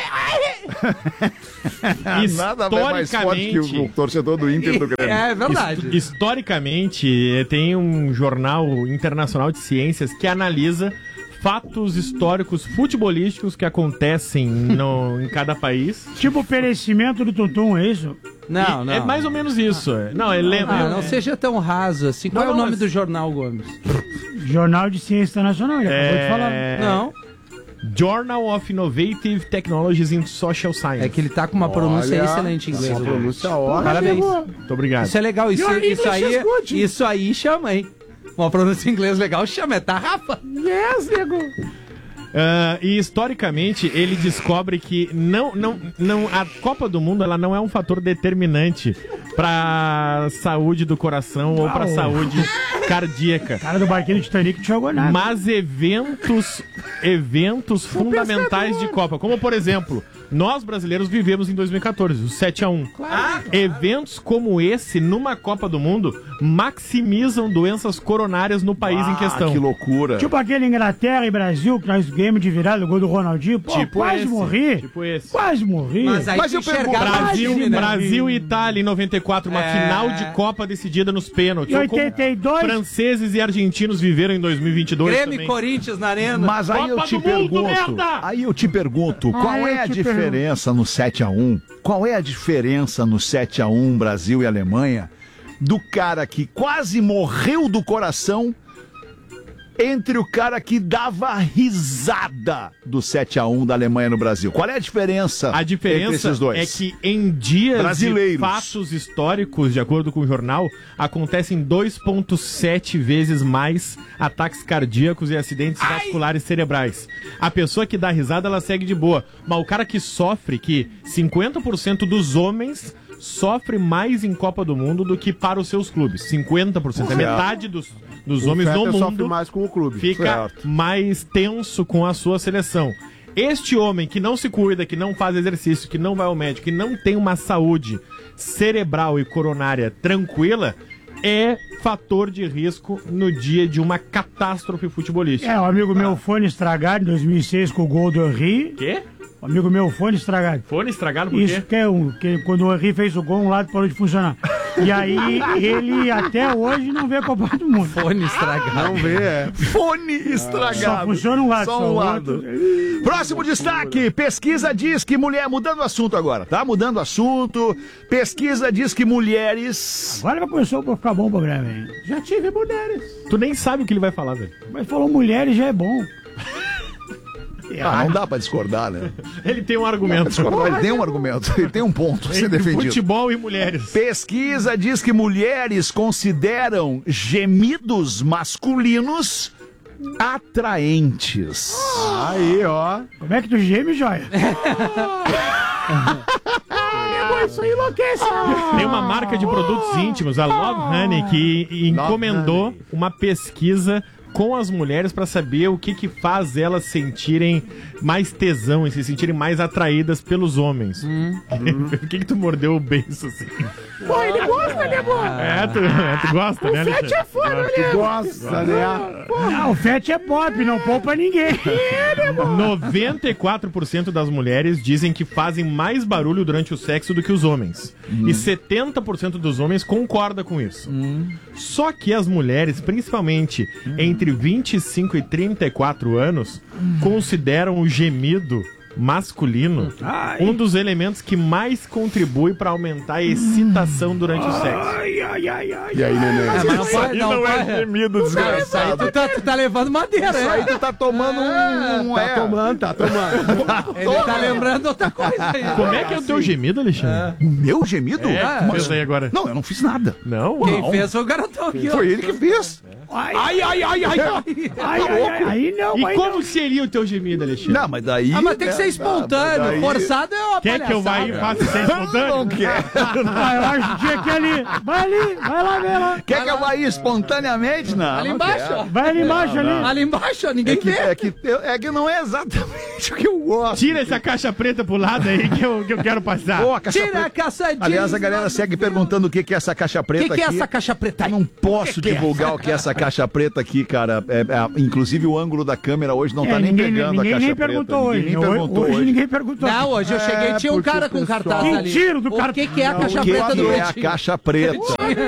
Speaker 1: Nada mais forte que o, o torcedor do Inter do Grêmio.
Speaker 2: É verdade.
Speaker 4: His- Historicamente, eh, tem um jornal internacional de ciências que analisa fatos históricos futebolísticos que acontecem no- em cada país.
Speaker 3: Tipo o perecimento do Tuntum, é isso?
Speaker 2: Não,
Speaker 4: E
Speaker 2: não.
Speaker 4: É mais ou menos isso. é. Não, ele lembra.
Speaker 2: Ah, não seja tão raso assim. Qual
Speaker 4: Não,
Speaker 2: é o
Speaker 4: não,
Speaker 2: nome
Speaker 4: mas-
Speaker 2: do jornal, Gomes?
Speaker 3: Jornal de Ciência Internacional, ele acabou de falar.
Speaker 4: É...
Speaker 2: Não.
Speaker 4: Journal of Innovative Technologies in Social Science.
Speaker 2: É que ele tá com uma pronúncia
Speaker 6: Olha,
Speaker 2: excelente em inglês.
Speaker 6: Uma
Speaker 2: o Gomes.
Speaker 6: pronúncia ótima.
Speaker 2: Parabéns.
Speaker 4: Muito obrigado.
Speaker 2: Isso é legal. Isso,
Speaker 3: Your
Speaker 2: isso,
Speaker 3: English
Speaker 2: aí,
Speaker 3: is good.
Speaker 2: isso aí chama, hein? Uma pronúncia em inglês legal chama. É tarrafa.
Speaker 3: Yes, nego.
Speaker 4: Ah, e historicamente ele descobre que não, não, não, a Copa do Mundo ela não é um fator determinante para saúde do coração ou para
Speaker 3: Não.
Speaker 4: saúde cardíaca.
Speaker 3: Cara do barquinho do Titanic não jogou nada.
Speaker 4: Mas eventos, eventos fundamentais de Copa, como por exemplo, nós brasileiros vivemos em dois mil e catorze, o sete a um. Eventos como esse, numa Copa do Mundo, maximizam doenças coronárias no país em questão.
Speaker 1: Ah, que loucura.
Speaker 3: Tipo aquele Inglaterra e Brasil que nós ganhamos de virada, o gol do Ronaldinho. Pô,
Speaker 4: Tipo
Speaker 3: quase
Speaker 4: esse,
Speaker 3: morri.
Speaker 4: tipo esse.
Speaker 3: Quase morri.
Speaker 2: Mas aí
Speaker 1: Mas
Speaker 2: tu
Speaker 1: eu pergunto,
Speaker 2: enxergava
Speaker 4: Brasil,
Speaker 2: o time, né?
Speaker 4: Brasil e Itália em noventa e quatro, uma
Speaker 2: É.
Speaker 4: final de Copa decidida nos pênaltis.
Speaker 3: Em
Speaker 4: Ou como
Speaker 3: oitenta e dois,
Speaker 4: franceses e argentinos viveram em dois mil e vinte e dois
Speaker 2: Grêmio e
Speaker 4: também.
Speaker 2: Corinthians na arena.
Speaker 1: Mas aí eu
Speaker 4: Copa
Speaker 1: te
Speaker 4: do Mundo,
Speaker 1: pergunto,
Speaker 4: merda!
Speaker 1: aí eu te pergunto, qual
Speaker 3: Ah, eu
Speaker 1: é a
Speaker 3: te
Speaker 1: diferença no sete a um? Qual é a diferença no sete a um Brasil e Alemanha do cara que quase morreu do coração entre o cara que dava risada do sete a um da Alemanha no Brasil? Qual é a diferença,
Speaker 4: A
Speaker 1: entre
Speaker 4: diferença
Speaker 1: esses dois?
Speaker 4: é que em dias
Speaker 1: Brasileiros.
Speaker 4: de fatos históricos, de acordo com o jornal, acontecem dois vírgula sete vezes mais ataques cardíacos e acidentes vasculares cerebrais. A pessoa que dá risada, ela segue de boa. Mas o cara que sofre, que cinquenta por cento dos homens sofre mais em Copa do Mundo do que para os seus clubes. cinquenta por cento. É metade dos, dos
Speaker 6: O
Speaker 4: homens no
Speaker 6: Fetter sofre
Speaker 4: mundo
Speaker 6: mais com o clube.
Speaker 4: fica
Speaker 1: Certo.
Speaker 4: mais tenso com a sua seleção. Este homem que não se cuida, que não faz exercício, que não vai ao médico, que não tem uma saúde cerebral e coronária tranquila, é fator de risco no dia de uma catástrofe futebolística.
Speaker 3: é, o amigo meu fone estragado em dois mil e seis com o gol do Henry.
Speaker 4: Quê?
Speaker 3: O amigo meu fone estragado.
Speaker 4: Fone estragado por
Speaker 3: Isso
Speaker 4: quê?
Speaker 3: que é um, que quando o Henry fez o gol, um lado parou de funcionar. E aí ele até hoje não vê a Copa do Mundo.
Speaker 2: Fone estragado.
Speaker 6: Não vê, é.
Speaker 1: Fone estragado.
Speaker 3: Só funciona um lado,
Speaker 1: Só
Speaker 3: só
Speaker 1: um
Speaker 3: o
Speaker 1: lado.
Speaker 3: outro.
Speaker 1: Próximo destaque. Pesquisa diz que mulher... Mudando o assunto agora, tá? Mudando o assunto. Pesquisa diz que mulheres...
Speaker 3: Agora começou a ficar bom o programa, hein?
Speaker 5: Já tive mulheres.
Speaker 4: Tu nem sabe o que ele vai falar, velho.
Speaker 3: Mas falou mulheres já é bom.
Speaker 1: Ah, não dá pra discordar, né?
Speaker 4: Ele tem um argumento.
Speaker 1: Discordar, ele tem um argumento. Ele tem um ponto a ser
Speaker 4: Entre
Speaker 1: defendido.
Speaker 4: futebol e mulheres.
Speaker 1: Pesquisa diz que mulheres consideram gemidos masculinos atraentes.
Speaker 6: Aí, ó.
Speaker 3: Como é que tu geme, joia?
Speaker 4: Tem uma marca de produtos íntimos, a Love Honey, que encomendou uma pesquisa com as mulheres para saber o que que faz elas sentirem mais tesão e se sentirem mais atraídas pelos homens. Por que que tu mordeu o beiço assim?
Speaker 3: Pô, ele gosta, né, amor?
Speaker 4: É, tu, é, tu gosta, né,
Speaker 3: Fete é foda, né?
Speaker 6: Gosta, né?
Speaker 3: Ah, o Fete é pop, não poupa ninguém.
Speaker 4: noventa e quatro por cento das mulheres dizem que fazem mais barulho durante o sexo do que os homens.
Speaker 1: Hum.
Speaker 4: E setenta por cento dos homens concorda com isso.
Speaker 1: Hum.
Speaker 4: Só que as mulheres, principalmente
Speaker 1: Hum.
Speaker 4: entre vinte e cinco e trinta e quatro anos, consideram o gemido masculino um dos elementos que mais contribui para aumentar a excitação durante o sexo.
Speaker 3: Ai, ai, ai, ai.
Speaker 6: E aí, neném?
Speaker 2: Ah, mas não pode, não
Speaker 1: Não é
Speaker 2: pode.
Speaker 1: gemido,
Speaker 2: Isso aí
Speaker 1: desgraçado.
Speaker 2: tu tá, tu tá levando madeira,
Speaker 1: Isso aí
Speaker 2: é?
Speaker 1: tu tá tomando um... um
Speaker 6: Tá
Speaker 1: é.
Speaker 6: tomando, tá tomando.
Speaker 2: Ele tá lembrando outra coisa aí.
Speaker 4: Como é que é o teu gemido, Alexandre?
Speaker 1: O meu gemido?
Speaker 4: É,
Speaker 1: Mas-
Speaker 4: fez aí agora.
Speaker 1: Não, eu não fiz nada.
Speaker 4: Não?
Speaker 2: Quem
Speaker 1: Não.
Speaker 2: fez foi o garotão aqui, ó.
Speaker 1: Foi ele que fez.
Speaker 3: Ai,
Speaker 1: Ai, ai, ai, ai.
Speaker 3: ai, ai, ai, aí não,
Speaker 4: E
Speaker 3: aí
Speaker 4: como
Speaker 3: não.
Speaker 4: seria o teu gemido, Alexandre?
Speaker 1: Não, mas daí...
Speaker 2: Ah, mas tem que
Speaker 1: né,
Speaker 2: ser espontâneo.
Speaker 1: daí-
Speaker 2: Forçado é uma
Speaker 4: Quer que eu vá e
Speaker 2: palhaçada.
Speaker 4: faça sem espontâneo?
Speaker 1: Não quer.
Speaker 3: Ah, eu acho que tinha que ir ali. Vai ali, vai lá ver lá.
Speaker 1: Quer que eu vá aí espontaneamente? Não.
Speaker 2: Ali
Speaker 1: não
Speaker 2: embaixo,
Speaker 1: quero.
Speaker 2: ó.
Speaker 3: Vai ali embaixo ali.
Speaker 2: Ali embaixo, ó, ninguém
Speaker 1: É que,
Speaker 2: vê.
Speaker 1: é, que, eu- é que não é exatamente o que eu gosto.
Speaker 4: Tira essa caixa preta pro lado aí que eu, que eu quero passar.
Speaker 1: Pô, a caixa
Speaker 2: Tira a
Speaker 1: preta.
Speaker 2: caçadinha.
Speaker 1: Aliás, a galera segue perguntando o que que é essa caixa
Speaker 2: O
Speaker 1: preta
Speaker 2: que, que é
Speaker 1: aqui.
Speaker 2: essa caixa preta?
Speaker 1: Eu não posso divulgar o que é essa caixa preta aqui, cara. É, é, inclusive o ângulo da câmera hoje não
Speaker 3: É,
Speaker 1: tá nem
Speaker 3: ninguém
Speaker 1: pegando
Speaker 3: ninguém
Speaker 1: a caixa
Speaker 3: nem
Speaker 1: preta.
Speaker 3: perguntou hoje.
Speaker 1: Ninguém nem perguntou
Speaker 3: hoje.
Speaker 1: hoje.
Speaker 3: ninguém perguntou.
Speaker 2: Não, hoje eu cheguei e tinha um
Speaker 6: porque
Speaker 2: cara
Speaker 6: o
Speaker 2: com
Speaker 6: pessoal-
Speaker 2: cartaz ali.
Speaker 3: Mentira do
Speaker 2: O
Speaker 3: cartaz.
Speaker 2: que, que é a
Speaker 3: Não,
Speaker 2: caixa
Speaker 1: O que,
Speaker 2: preta
Speaker 1: que
Speaker 2: do
Speaker 1: é a
Speaker 2: Betinho?
Speaker 1: caixa preta?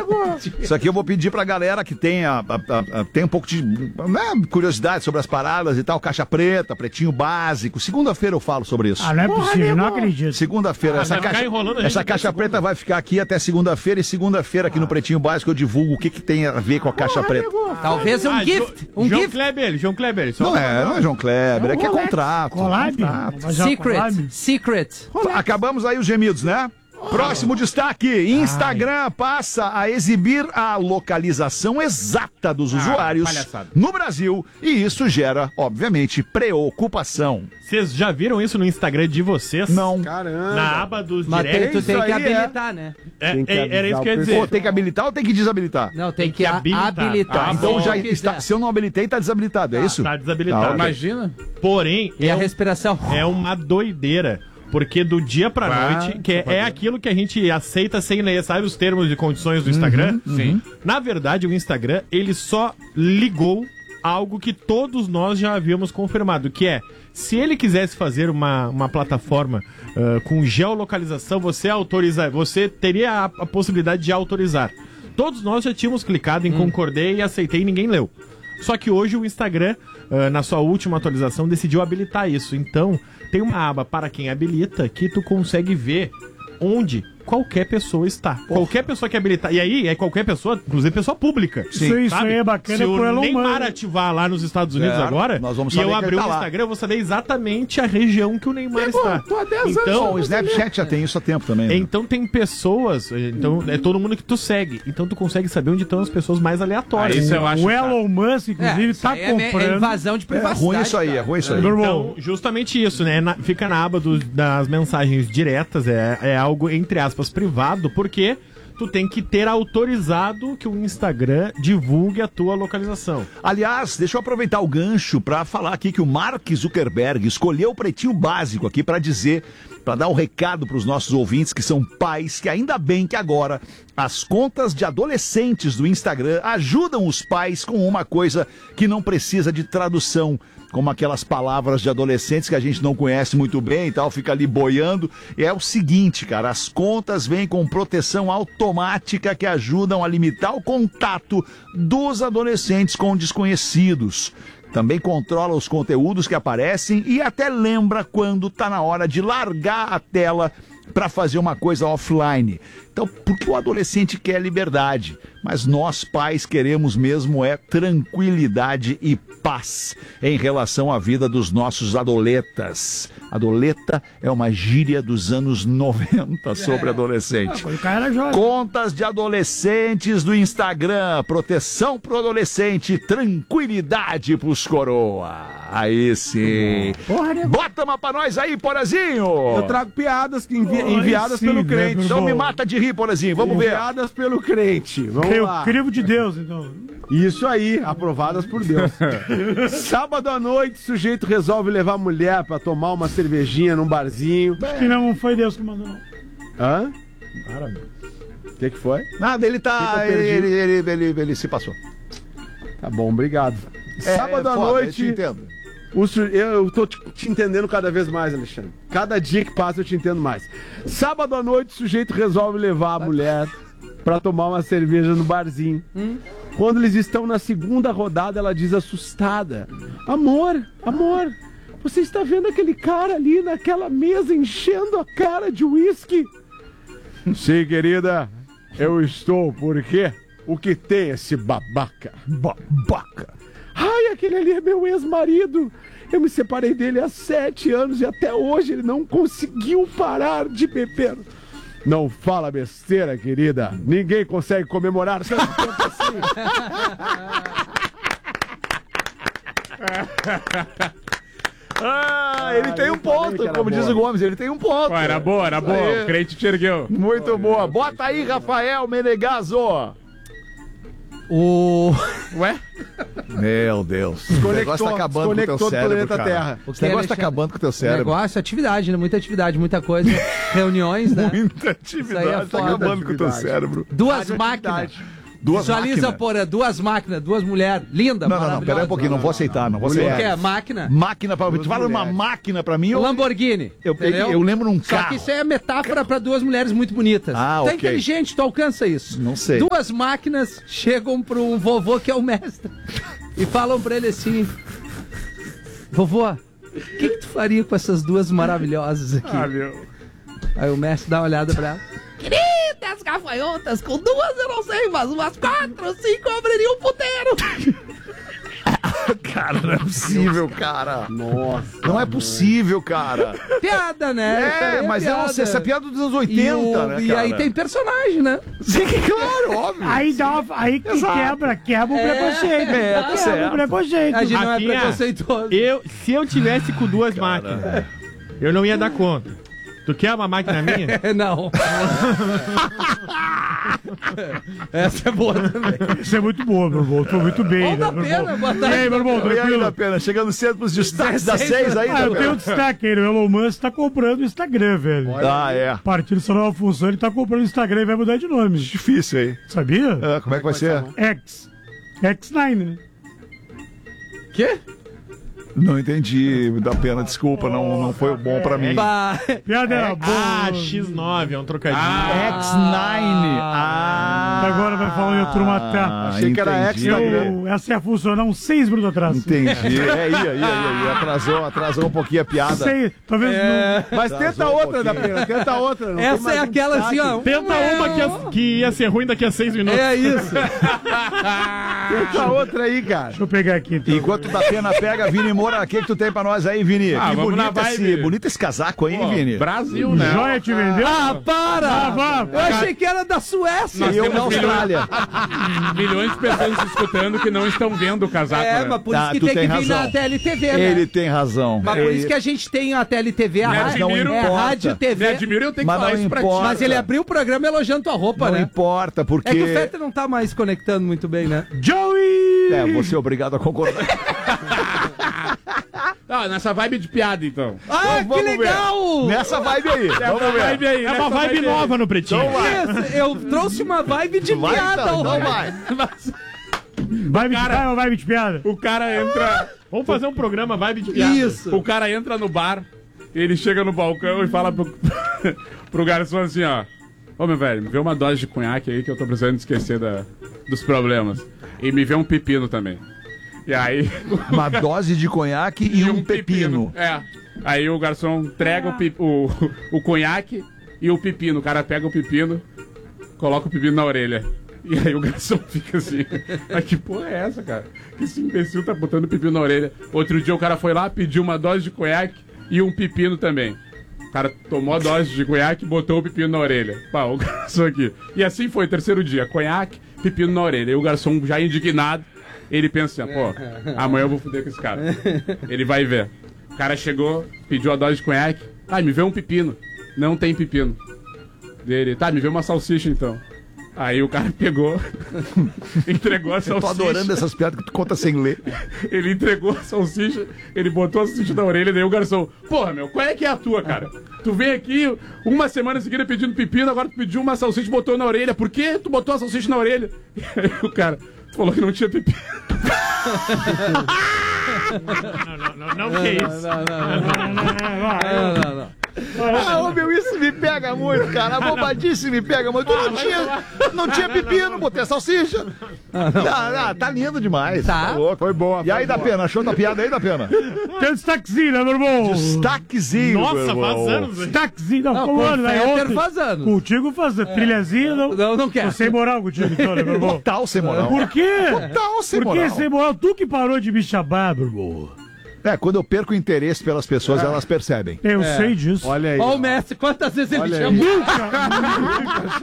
Speaker 1: Isso aqui eu vou pedir pra galera que tem, a, a- a- tem um pouco de né, curiosidade sobre as paradas e tal. Caixa preta, pretinho básico. Segunda-feira eu falo sobre isso.
Speaker 3: Ah, não é possível, não acredito.
Speaker 1: Segunda-feira,
Speaker 4: Ah,
Speaker 1: essa
Speaker 4: vai ficar
Speaker 1: caixa,
Speaker 4: enrolando a gente
Speaker 1: essa
Speaker 4: até
Speaker 1: caixa
Speaker 4: segunda.
Speaker 1: preta vai ficar aqui até segunda-feira. E segunda-feira, aqui no Pretinho Básico, eu divulgo o que, que tem a ver com a caixa preta.
Speaker 2: Talvez um
Speaker 4: Ah,
Speaker 2: gift.
Speaker 4: Jo-
Speaker 2: Um
Speaker 4: João
Speaker 2: gift.
Speaker 4: Kleber, João Kleber. Só
Speaker 1: Não é, não é João Kleber, é que é
Speaker 3: Rolex.
Speaker 1: contrato.
Speaker 3: Collab?
Speaker 1: contrato.
Speaker 3: Vamos fazer uma
Speaker 2: Secret.
Speaker 3: collab?
Speaker 2: Secret.
Speaker 1: Acabamos aí os gemidos, né? Próximo destaque: Instagram passa a exibir a localização exata dos usuários
Speaker 5: palhaçada.
Speaker 1: no Brasil e isso gera, obviamente, preocupação.
Speaker 4: Vocês já viram isso no Instagram de vocês?
Speaker 1: Não.
Speaker 6: Caramba.
Speaker 4: Na aba dos
Speaker 2: Mas tem,
Speaker 4: directs?
Speaker 2: tu tem
Speaker 6: isso
Speaker 2: que
Speaker 6: aí, é.
Speaker 2: habilitar, né?
Speaker 4: É,
Speaker 6: Tem que
Speaker 4: é, era isso
Speaker 6: avisar
Speaker 4: que eu ia
Speaker 6: o
Speaker 4: dizer.
Speaker 1: Pô, tem que habilitar ou tem que desabilitar?
Speaker 2: Não, tem que,
Speaker 4: que
Speaker 2: a-
Speaker 4: habilitar.
Speaker 2: habilitar.
Speaker 4: Ah,
Speaker 1: Então
Speaker 2: bom.
Speaker 1: já
Speaker 2: Se
Speaker 1: está,
Speaker 2: quiser.
Speaker 1: se eu não habilitei, tá desabilitado, é isso?
Speaker 4: Tá desabilitado.
Speaker 1: Tá, ok.
Speaker 5: Imagina.
Speaker 4: Porém,
Speaker 2: E
Speaker 4: é,
Speaker 2: a
Speaker 4: um-
Speaker 2: respiração.
Speaker 4: é uma doideira. Porque do dia pra
Speaker 5: Ah,
Speaker 4: noite, que é, é aquilo que a gente aceita sem ler, sabe os termos e condições do Instagram?
Speaker 5: Sim.
Speaker 4: Na verdade, o Instagram, ele só ligou algo que todos nós já havíamos confirmado, que é, se ele quisesse fazer uma, uma plataforma ah, com geolocalização, você autoriza, você teria a, a possibilidade de autorizar. Todos nós já tínhamos clicado em concordei e aceitei e ninguém leu. Só que hoje o Instagram, ah, na sua última atualização, decidiu habilitar isso. Então, tem uma aba para quem habilita que tu consegue ver onde qualquer pessoa está. Qualquer pessoa que habilitar. E aí, é qualquer pessoa, inclusive pessoa pública.
Speaker 3: Isso aí- isso
Speaker 4: sabe?
Speaker 3: aí é bacana
Speaker 4: Se
Speaker 3: pro
Speaker 4: o
Speaker 3: Elon
Speaker 4: Neymar
Speaker 3: Musk.
Speaker 4: ativar lá nos Estados Unidos
Speaker 1: Certo.
Speaker 4: agora,
Speaker 1: Nós vamos
Speaker 4: e
Speaker 1: saber
Speaker 4: eu
Speaker 1: que
Speaker 4: abrir
Speaker 1: ele
Speaker 4: o
Speaker 1: tá lá.
Speaker 4: Instagram, eu vou saber exatamente a região que o Neymar está.
Speaker 5: tô há dez anos
Speaker 1: Bom,
Speaker 4: Então,
Speaker 1: o Snapchat já tem isso há tempo também. né?
Speaker 4: então tem pessoas, então é todo mundo que tu segue. Então tu consegue saber onde estão as pessoas mais
Speaker 5: Ah,
Speaker 4: aleatórias.
Speaker 5: isso eu acho.
Speaker 3: O Elon Musk, inclusive,
Speaker 2: isso
Speaker 3: tá
Speaker 2: aí é me- é
Speaker 3: comprando.
Speaker 2: invasão de
Speaker 1: É
Speaker 2: privacidade.
Speaker 1: ruim isso aí, é
Speaker 2: cara.
Speaker 1: ruim isso aí.
Speaker 4: Então, justamente isso, né? Na- fica na aba dos- das mensagens diretas, é, é algo, entre aspas, privado, porque tu tem que ter autorizado que o Instagram divulgue a tua localização.
Speaker 1: Aliás, deixa eu aproveitar o gancho para falar aqui que o Mark Zuckerberg escolheu o Pretinho Básico aqui para dizer, para dar um recado para os nossos ouvintes que são pais, que ainda bem que agora as contas de adolescentes do Instagram ajudam os pais com uma coisa que não precisa de tradução, como aquelas palavras de adolescentes que a gente não conhece muito bem e tal, fica ali boiando. É o seguinte, cara, as contas vêm com proteção automática que ajudam a limitar o contato dos adolescentes com desconhecidos. Também controla os conteúdos que aparecem e até lembra quando tá na hora de largar a tela para fazer uma coisa offline. Então, porque o adolescente quer liberdade, mas nós pais queremos mesmo é tranquilidade e paz em relação à vida dos nossos adoletas. Adoleta é uma gíria dos anos noventa sobre adolescente.
Speaker 3: O cara era jovem.
Speaker 1: Contas de adolescentes do Instagram, proteção pro adolescente, tranquilidade pros coroa. Aí sim.
Speaker 3: Porra, né?
Speaker 1: Bota uma pra nós aí, Porazinho.
Speaker 6: Eu trago piadas que envi-
Speaker 3: Ai,
Speaker 6: enviadas
Speaker 3: sim,
Speaker 6: pelo
Speaker 3: né,
Speaker 6: crente.
Speaker 1: Então me
Speaker 3: bom.
Speaker 1: mata de rir, Porazinho. Vamos ver.
Speaker 6: Enviadas pelo crente. Vamos
Speaker 3: Eu
Speaker 6: lá.
Speaker 3: crivo de Deus, então.
Speaker 6: Isso aí, aprovadas por Deus. Sábado à noite, sujeito resolve levar a mulher pra tomar uma cervejinha num barzinho.
Speaker 3: Acho que não foi Deus que mandou, não.
Speaker 6: Hã? O que, que foi?
Speaker 1: Nada, ele tá.
Speaker 6: Que que eu
Speaker 1: Ele,
Speaker 6: perdi?
Speaker 1: ele, ele, ele, ele se passou.
Speaker 6: Tá bom, obrigado.
Speaker 1: É,
Speaker 6: Sábado
Speaker 1: é
Speaker 6: à
Speaker 1: foda, eu
Speaker 6: noite.
Speaker 1: te entendo.
Speaker 6: O su- eu, eu tô te, te entendendo cada vez mais, Alexandre. Cada dia que passa eu te entendo mais. Sábado à noite, o sujeito resolve levar a mulher pra tomar uma cerveja no barzinho. Quando eles estão na segunda rodada, ela diz assustada: Amor, amor, você está vendo aquele cara ali naquela mesa enchendo a cara de uísque? Sim, querida, eu estou. Por quê? O que tem esse babaca? Babaca. Ai, aquele ali é meu ex-marido. Eu me separei dele há sete anos e até hoje ele não conseguiu parar de beber. Não fala besteira, querida. Ninguém consegue comemorar tanto tempo assim.
Speaker 1: Ah, ele
Speaker 6: Ah,
Speaker 1: tem
Speaker 6: eu
Speaker 1: um
Speaker 6: falei
Speaker 1: ponto,
Speaker 6: que era
Speaker 1: como diz
Speaker 6: boa.
Speaker 1: o Gomes, ele tem um ponto.
Speaker 5: Pô, era boa, era boa.
Speaker 1: aí.
Speaker 5: O crente te ergueu.
Speaker 1: Muito boa. Bota aí, Rafael Menegaso.
Speaker 2: O...
Speaker 5: Ué?
Speaker 1: Meu Deus. O negócio tá acabando com o teu
Speaker 6: desconectou do
Speaker 1: cérebro,
Speaker 6: planeta
Speaker 1: cara.
Speaker 6: Terra.
Speaker 2: O
Speaker 1: Esse
Speaker 2: que,
Speaker 1: negócio tá
Speaker 2: Alexandre?
Speaker 1: acabando com o teu cérebro.
Speaker 2: Negócio, atividade, né? Muita atividade, muita coisa. Reuniões, né?
Speaker 1: Muita
Speaker 2: Isso aí
Speaker 1: atividade,
Speaker 2: é
Speaker 1: tá
Speaker 2: foda.
Speaker 1: acabando com o teu
Speaker 6: Atividade.
Speaker 1: cérebro.
Speaker 2: Duas
Speaker 6: Radioatividade.
Speaker 2: máquinas.
Speaker 1: Duas
Speaker 2: Visualiza,
Speaker 1: máquinas.
Speaker 2: porra, duas máquinas, duas mulheres. Linda,
Speaker 1: Não, não, não,
Speaker 2: maravilhosa.
Speaker 1: pera aí um pouquinho, não vou aceitar, não vou
Speaker 2: O que
Speaker 1: aceitar.
Speaker 2: é? Máquina?
Speaker 1: Máquina pra mim. Tu fala uma
Speaker 6: mulheres.
Speaker 1: máquina pra mim, eu,
Speaker 2: Lamborghini.
Speaker 1: eu,
Speaker 2: entendeu?
Speaker 1: eu lembro num
Speaker 2: Só
Speaker 1: carro.
Speaker 2: que isso aí é metáfora pra duas mulheres muito bonitas.
Speaker 1: Ah,
Speaker 2: tu é
Speaker 1: ok.
Speaker 2: inteligente, tu alcança isso.
Speaker 1: Não sei.
Speaker 2: Duas máquinas chegam pro vovô, que é o mestre, e falam pra ele assim: Vovô, o que, que tu faria com essas duas maravilhosas aqui?
Speaker 5: Ah, meu.
Speaker 2: Aí o mestre dá uma olhada pra ela. Queridas gafanhotas, com duas eu não sei, mas umas quatro, cinco eu abriria um puteiro.
Speaker 1: Cara, não é possível, cara.
Speaker 6: Nossa.
Speaker 1: Não é possível, cara.
Speaker 2: Piada, né? Isso aí
Speaker 1: É, mas é uma,
Speaker 2: piada.
Speaker 1: essa piada dos anos
Speaker 2: E,
Speaker 1: oitenta,
Speaker 2: o-
Speaker 1: né,
Speaker 2: e
Speaker 1: cara?
Speaker 2: aí tem personagem, né?
Speaker 1: Sim, claro, óbvio.
Speaker 3: Aí, dá uma, aí que quebra, quebra o
Speaker 2: É,
Speaker 3: preconceito.
Speaker 1: é, tá
Speaker 3: quebra
Speaker 1: certo.
Speaker 3: o preconceito.
Speaker 2: A gente não é
Speaker 4: Rafinha,
Speaker 2: preconceituoso.
Speaker 4: Eu, se eu tivesse com duas máquinas, eu não ia dar conta. Tu quer uma máquina minha?
Speaker 2: É, não. Essa é boa também.
Speaker 3: Isso é muito boa, meu irmão. Tô muito bem,
Speaker 2: Vamos
Speaker 3: né,
Speaker 2: dar
Speaker 3: meu
Speaker 2: pena,
Speaker 3: irmão?
Speaker 2: boa
Speaker 3: E
Speaker 2: tarde.
Speaker 3: aí, meu irmão,
Speaker 1: E aí,
Speaker 3: tranquilo?
Speaker 1: da pena, chegando cedo pros destaques das
Speaker 2: dezesseis,
Speaker 1: seis aí,
Speaker 3: Ah, eu
Speaker 1: da
Speaker 3: tenho um
Speaker 1: pena.
Speaker 3: destaque aí. O Elon Musk tá comprando o Instagram, velho.
Speaker 1: Ah, é.
Speaker 3: A partir dessa nova função, ele tá comprando o Instagram e vai mudar de nome.
Speaker 1: Difícil aí.
Speaker 3: Sabia?
Speaker 1: Ah, como é que vai ser?
Speaker 3: X. X nove, né?
Speaker 2: Quê?
Speaker 1: Não entendi, da pena, desculpa, não, não foi bom pra mim.
Speaker 2: Bah.
Speaker 3: Piada era boa.
Speaker 4: Ah, X nove, é um trocadilho.
Speaker 1: X nove. Ah.
Speaker 3: Agora vai falar em outro matar.
Speaker 6: Achei que era
Speaker 1: entendi.
Speaker 3: Eu, essa ia funcionar uns seis minutos atrás.
Speaker 1: Entendi. É, ia, ia, ia, ia. Atrasou, atrasou um pouquinho a piada.
Speaker 3: Sei, talvez
Speaker 2: É.
Speaker 6: Mas tenta
Speaker 1: um
Speaker 6: outra, da pena. Tenta outra. não tem
Speaker 2: Essa
Speaker 6: mais
Speaker 2: é
Speaker 6: um
Speaker 2: aquela
Speaker 6: destaque.
Speaker 2: assim, ó.
Speaker 4: Tenta uma que ia, que ia ser ruim daqui a seis minutos.
Speaker 2: É isso.
Speaker 6: Tenta outra aí, cara.
Speaker 3: Deixa eu pegar aqui. Então.
Speaker 1: Enquanto da pena pega, Vini Moura, o que, que tu tem pra nós aí, Vini?
Speaker 5: Ah,
Speaker 1: que
Speaker 5: vamos na
Speaker 1: bonito esse,
Speaker 5: vibe.
Speaker 1: bonito esse casaco aí, hein,
Speaker 5: Pô,
Speaker 1: Vini?
Speaker 5: Brasil, né?
Speaker 3: Joia te vendeu?
Speaker 2: Ah, para!
Speaker 3: Ah, vá.
Speaker 2: Eu achei que era da Suécia.
Speaker 5: Nós
Speaker 1: E eu
Speaker 5: temos
Speaker 1: na Austrália.
Speaker 5: Milhões de pessoas se escutando que não estão vendo o casaco,
Speaker 2: É,
Speaker 5: né?
Speaker 2: mas por
Speaker 1: Ah,
Speaker 2: isso que
Speaker 1: tu
Speaker 2: tem que
Speaker 1: tem
Speaker 2: vir
Speaker 1: razão.
Speaker 2: na T L T V, né?
Speaker 1: Ele tem razão.
Speaker 2: Mas por
Speaker 1: Ele-
Speaker 2: isso que a gente tem a T L T V, a
Speaker 5: Me
Speaker 2: rádio,
Speaker 5: admiro,
Speaker 2: é a
Speaker 1: importa.
Speaker 2: rádio T
Speaker 5: Me
Speaker 2: V.
Speaker 5: admiro, eu tenho que
Speaker 1: Mas
Speaker 5: falar
Speaker 1: não
Speaker 5: isso pra
Speaker 1: importa.
Speaker 5: ti.
Speaker 2: Mas ele abriu o programa elogiando tua roupa,
Speaker 1: Não
Speaker 2: né?
Speaker 1: importa, porque...
Speaker 2: É que o Fetter não tá mais conectando muito bem, né?
Speaker 3: Joey!
Speaker 1: É, você é obrigado a concordar.
Speaker 5: Ah, nessa vibe de piada, então.
Speaker 2: Ah,
Speaker 1: Então,
Speaker 2: que
Speaker 1: vamos ver.
Speaker 2: legal!
Speaker 1: Nessa vibe aí. Vamos ver.
Speaker 5: Vibe aí,
Speaker 4: É
Speaker 5: nessa
Speaker 4: uma vibe
Speaker 5: aí.
Speaker 4: nova no Pretinho.
Speaker 1: Então vai.
Speaker 2: Isso, eu trouxe uma vibe de
Speaker 1: Vai
Speaker 2: piada.
Speaker 1: então,
Speaker 2: ao
Speaker 1: então
Speaker 2: Roberto.
Speaker 1: vai.
Speaker 5: Mas
Speaker 3: Vai me
Speaker 5: Cara-
Speaker 3: vai ou vai me de piada?
Speaker 5: o cara entra...
Speaker 4: Vamos fazer um programa vibe de piada.
Speaker 2: Isso.
Speaker 5: O cara entra no bar, ele chega no balcão e fala pro, pro garçom assim, ó. Ô, meu velho, me vê uma dose de cunhaque aí que eu tô precisando esquecer da, dos problemas. E me vê um pepino também. E aí...
Speaker 1: Uma dose de conhaque e, um pepino.
Speaker 5: É. Aí o garçom entrega o, pi- o, o conhaque e o pepino. O cara pega o pepino, coloca o pepino na orelha. E aí o garçom fica assim, mas que porra é essa, cara? Que esse imbecil tá botando pepino na orelha. Outro dia o cara foi lá, pediu uma dose de conhaque e um pepino também. O cara tomou a dose de conhaque e botou o pepino na orelha. Pá, o garçom aqui. E assim foi, terceiro dia, conhaque, pepino na orelha. E o garçom já indignado, ele pensa assim, pô, amanhã eu vou foder com esse cara. Ele vai ver. O cara chegou, pediu a dose de conhaque. Ah, me vê um pepino. Não tem pepino. Dele, tá, me vê uma salsicha então. Aí o cara pegou, entregou a
Speaker 1: Eu tô
Speaker 5: salsicha.
Speaker 1: adorando essas piadas que tu conta sem ler.
Speaker 5: Ele entregou a salsicha, ele botou a salsicha na orelha, daí o garçom, porra, meu, qual é que é a tua, cara? Tu vem aqui uma semana seguida pedindo pepino, agora tu pediu uma salsicha e botou na orelha. Por que tu botou a salsicha na orelha? E aí o cara falou que não tinha pepino.
Speaker 4: Não, não, não, não, que isso?
Speaker 2: Não, não, não, não, não, não.
Speaker 1: Ah, ô, meu, isso me pega muito, cara. A bobadice me pega muito. Tu não tinha, não tinha pepino, botei a salsicha. Ah, ah, tá lindo demais.
Speaker 2: Tá.
Speaker 1: louco.
Speaker 6: Foi boa.
Speaker 1: E aí, da pena, achou da piada aí, da pena?
Speaker 3: Tem um destaquezinho, né, meu irmão?
Speaker 1: Destaquezinho.
Speaker 4: Nossa,
Speaker 1: meu irmão.
Speaker 4: faz anos. hein?
Speaker 3: Destaquezinho, não,
Speaker 2: Não,
Speaker 3: ficou
Speaker 2: com
Speaker 3: ano, né?
Speaker 2: Fetter
Speaker 3: Ontem.
Speaker 2: faz anos.
Speaker 3: Contigo faz trilhazinha, não.
Speaker 2: Não, não quero.
Speaker 3: Tô sem moral contigo, então, né, meu irmão?
Speaker 1: Total sem moral.
Speaker 3: Por quê?
Speaker 1: Total sem
Speaker 3: Por que
Speaker 1: moral.
Speaker 3: sem moral? Tu que parou de me chamar, meu irmão.
Speaker 1: É, quando eu perco o interesse pelas pessoas, elas percebem.
Speaker 3: Eu sei disso.
Speaker 6: Olha aí.
Speaker 2: Ó o Messi, quantas vezes ele
Speaker 6: Olha aí.
Speaker 2: chamou?
Speaker 6: Nunca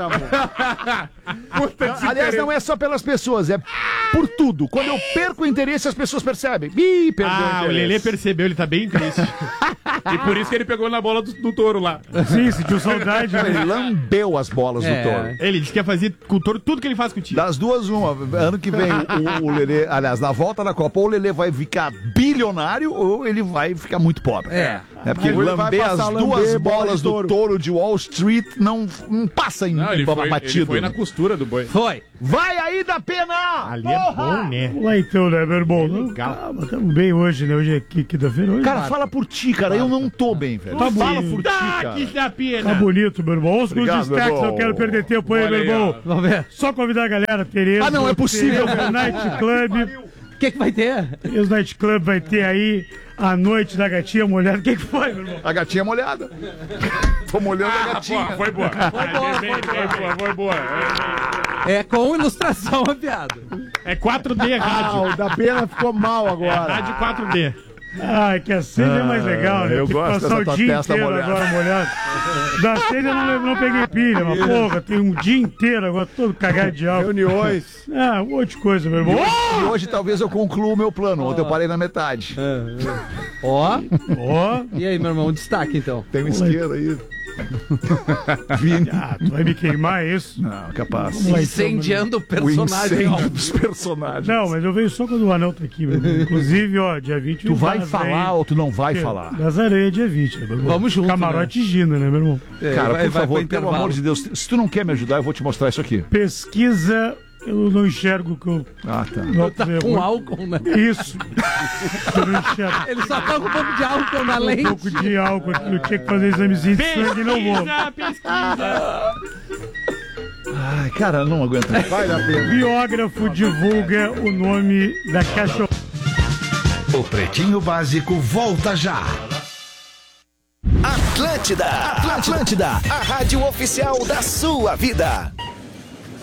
Speaker 6: chamou.
Speaker 5: Puta de
Speaker 1: Aliás, não é só pelas pessoas, é por tudo. Quando eu perco o interesse, as pessoas percebem. Ih, perdeu
Speaker 4: Ah,
Speaker 1: o
Speaker 4: o
Speaker 1: interesse.
Speaker 4: Lelê percebeu, ele tá bem triste.
Speaker 5: E por isso que ele pegou na bola do, do touro lá.
Speaker 3: Sim, sentiu saudade.
Speaker 1: Ele
Speaker 3: Né?
Speaker 1: lambeu as bolas
Speaker 2: É.
Speaker 1: do touro.
Speaker 4: Ele disse que ia fazer com o touro tudo que ele faz contigo.
Speaker 1: Das duas, uma. Ano que vem, o, o Lelê, aliás, na volta da Copa, ou o Lelê vai ficar bilionário ou ele vai ficar muito pobre.
Speaker 2: É.
Speaker 1: É porque
Speaker 6: Ele vai
Speaker 1: lamber as
Speaker 6: passar a lamber
Speaker 1: duas
Speaker 6: bola
Speaker 1: bolas
Speaker 6: de
Speaker 1: do
Speaker 6: touro.
Speaker 1: touro de Wall Street não, não passa em
Speaker 5: Não, ele foi,
Speaker 1: batido.
Speaker 5: ele foi na costura do boi.
Speaker 2: Foi.
Speaker 1: Vai aí da pena!
Speaker 4: Ali é bom, né?
Speaker 3: Vamos lá então, né, meu irmão? Não,
Speaker 4: legal.
Speaker 3: calma, tamo bem hoje, né? Hoje é qui- quinta-feira. Hoje
Speaker 1: Cara, fala por ti, cara. Eu não tô bem, velho.
Speaker 3: Tá
Speaker 1: fala
Speaker 3: bonito.
Speaker 1: por ti,
Speaker 4: Tá,
Speaker 1: cara.
Speaker 4: que da pena.
Speaker 3: tá bonito, meu irmão. Os
Speaker 1: Obrigado,
Speaker 3: os destaques,
Speaker 1: meu irmão.
Speaker 3: não quero perder tempo aí,
Speaker 5: Olha
Speaker 3: meu
Speaker 5: aí,
Speaker 3: irmão.
Speaker 2: Vamos ver.
Speaker 3: Só convidar a galera, Tereza.
Speaker 1: Ah, não, é possível.
Speaker 3: Tereza Night Club.
Speaker 2: O que, que vai ter?
Speaker 3: Tereza Night Club vai ter aí a noite da gatinha molhada. O que, que foi, meu irmão?
Speaker 1: A gatinha molhada. Tô molhando a gatinha.
Speaker 5: Pô, foi boa. Foi boa, foi boa, foi boa.
Speaker 2: É com ilustração a piada.
Speaker 4: É quatro D
Speaker 6: Ah,
Speaker 4: rádio.
Speaker 6: o da pena ficou mal
Speaker 4: É
Speaker 6: agora.
Speaker 4: rádio quatro D.
Speaker 3: Ah, que a sede é mais legal, né?
Speaker 1: eu
Speaker 3: Tem que
Speaker 1: gosto
Speaker 3: passar
Speaker 1: dessa
Speaker 3: o
Speaker 1: tua
Speaker 3: dia
Speaker 1: testa
Speaker 3: inteiro
Speaker 1: molhada.
Speaker 3: agora molhado. Da sede eu não, não peguei pilha, mas porra, tem um dia inteiro agora todo cagado de álcool.
Speaker 6: Reuniões.
Speaker 3: Ah, um monte de coisa, meu irmão.
Speaker 1: E hoje talvez eu conclua o meu plano. Ontem eu parei na metade.
Speaker 2: Ó.
Speaker 3: Ó,
Speaker 2: E aí, meu irmão, destaque então.
Speaker 1: Tem um isqueiro aí. Vini.
Speaker 3: ah, tu vai me queimar, é isso?
Speaker 1: Não, capaz.
Speaker 3: Vamos lá, então,
Speaker 2: Incendiando o
Speaker 1: O
Speaker 2: personagem.
Speaker 1: incêndio dos personagens.
Speaker 3: Não, mas eu venho só quando o anel tá aqui, meu irmão. Inclusive, ó, dia vinte.
Speaker 1: Tu vai
Speaker 3: das
Speaker 1: falar
Speaker 3: areias-
Speaker 1: ou tu não vai falar?
Speaker 3: Das areias, dia vinte, né, meu irmão?
Speaker 2: Vamos junto,
Speaker 3: Camarote Gina, né, meu irmão?
Speaker 2: É,
Speaker 1: Cara,
Speaker 2: vai-
Speaker 1: por
Speaker 2: vai
Speaker 1: favor,
Speaker 2: pro
Speaker 1: pelo
Speaker 2: intervalo.
Speaker 1: amor de Deus, se tu não quer me ajudar, eu vou te mostrar isso aqui.
Speaker 3: Pesquisa, eu não enxergo que eu.
Speaker 1: Ah, tá.
Speaker 3: Não,
Speaker 2: Tá com álcool, né?
Speaker 3: Isso. Eu não enxergo.
Speaker 2: Ele só tá com um pouco de álcool na
Speaker 3: Um
Speaker 2: lente.
Speaker 3: pouco de álcool aqui, eu tinha que fazer examezinho de sangue e não vou.
Speaker 4: Pesquisa, pesquisa.
Speaker 1: Ai, cara, eu não aguento.
Speaker 6: Vai da pena.
Speaker 3: Biógrafo divulga o nome da cachorra.
Speaker 7: O Pretinho Básico volta já.
Speaker 8: Atlântida, Atlântida, a rádio oficial da sua vida.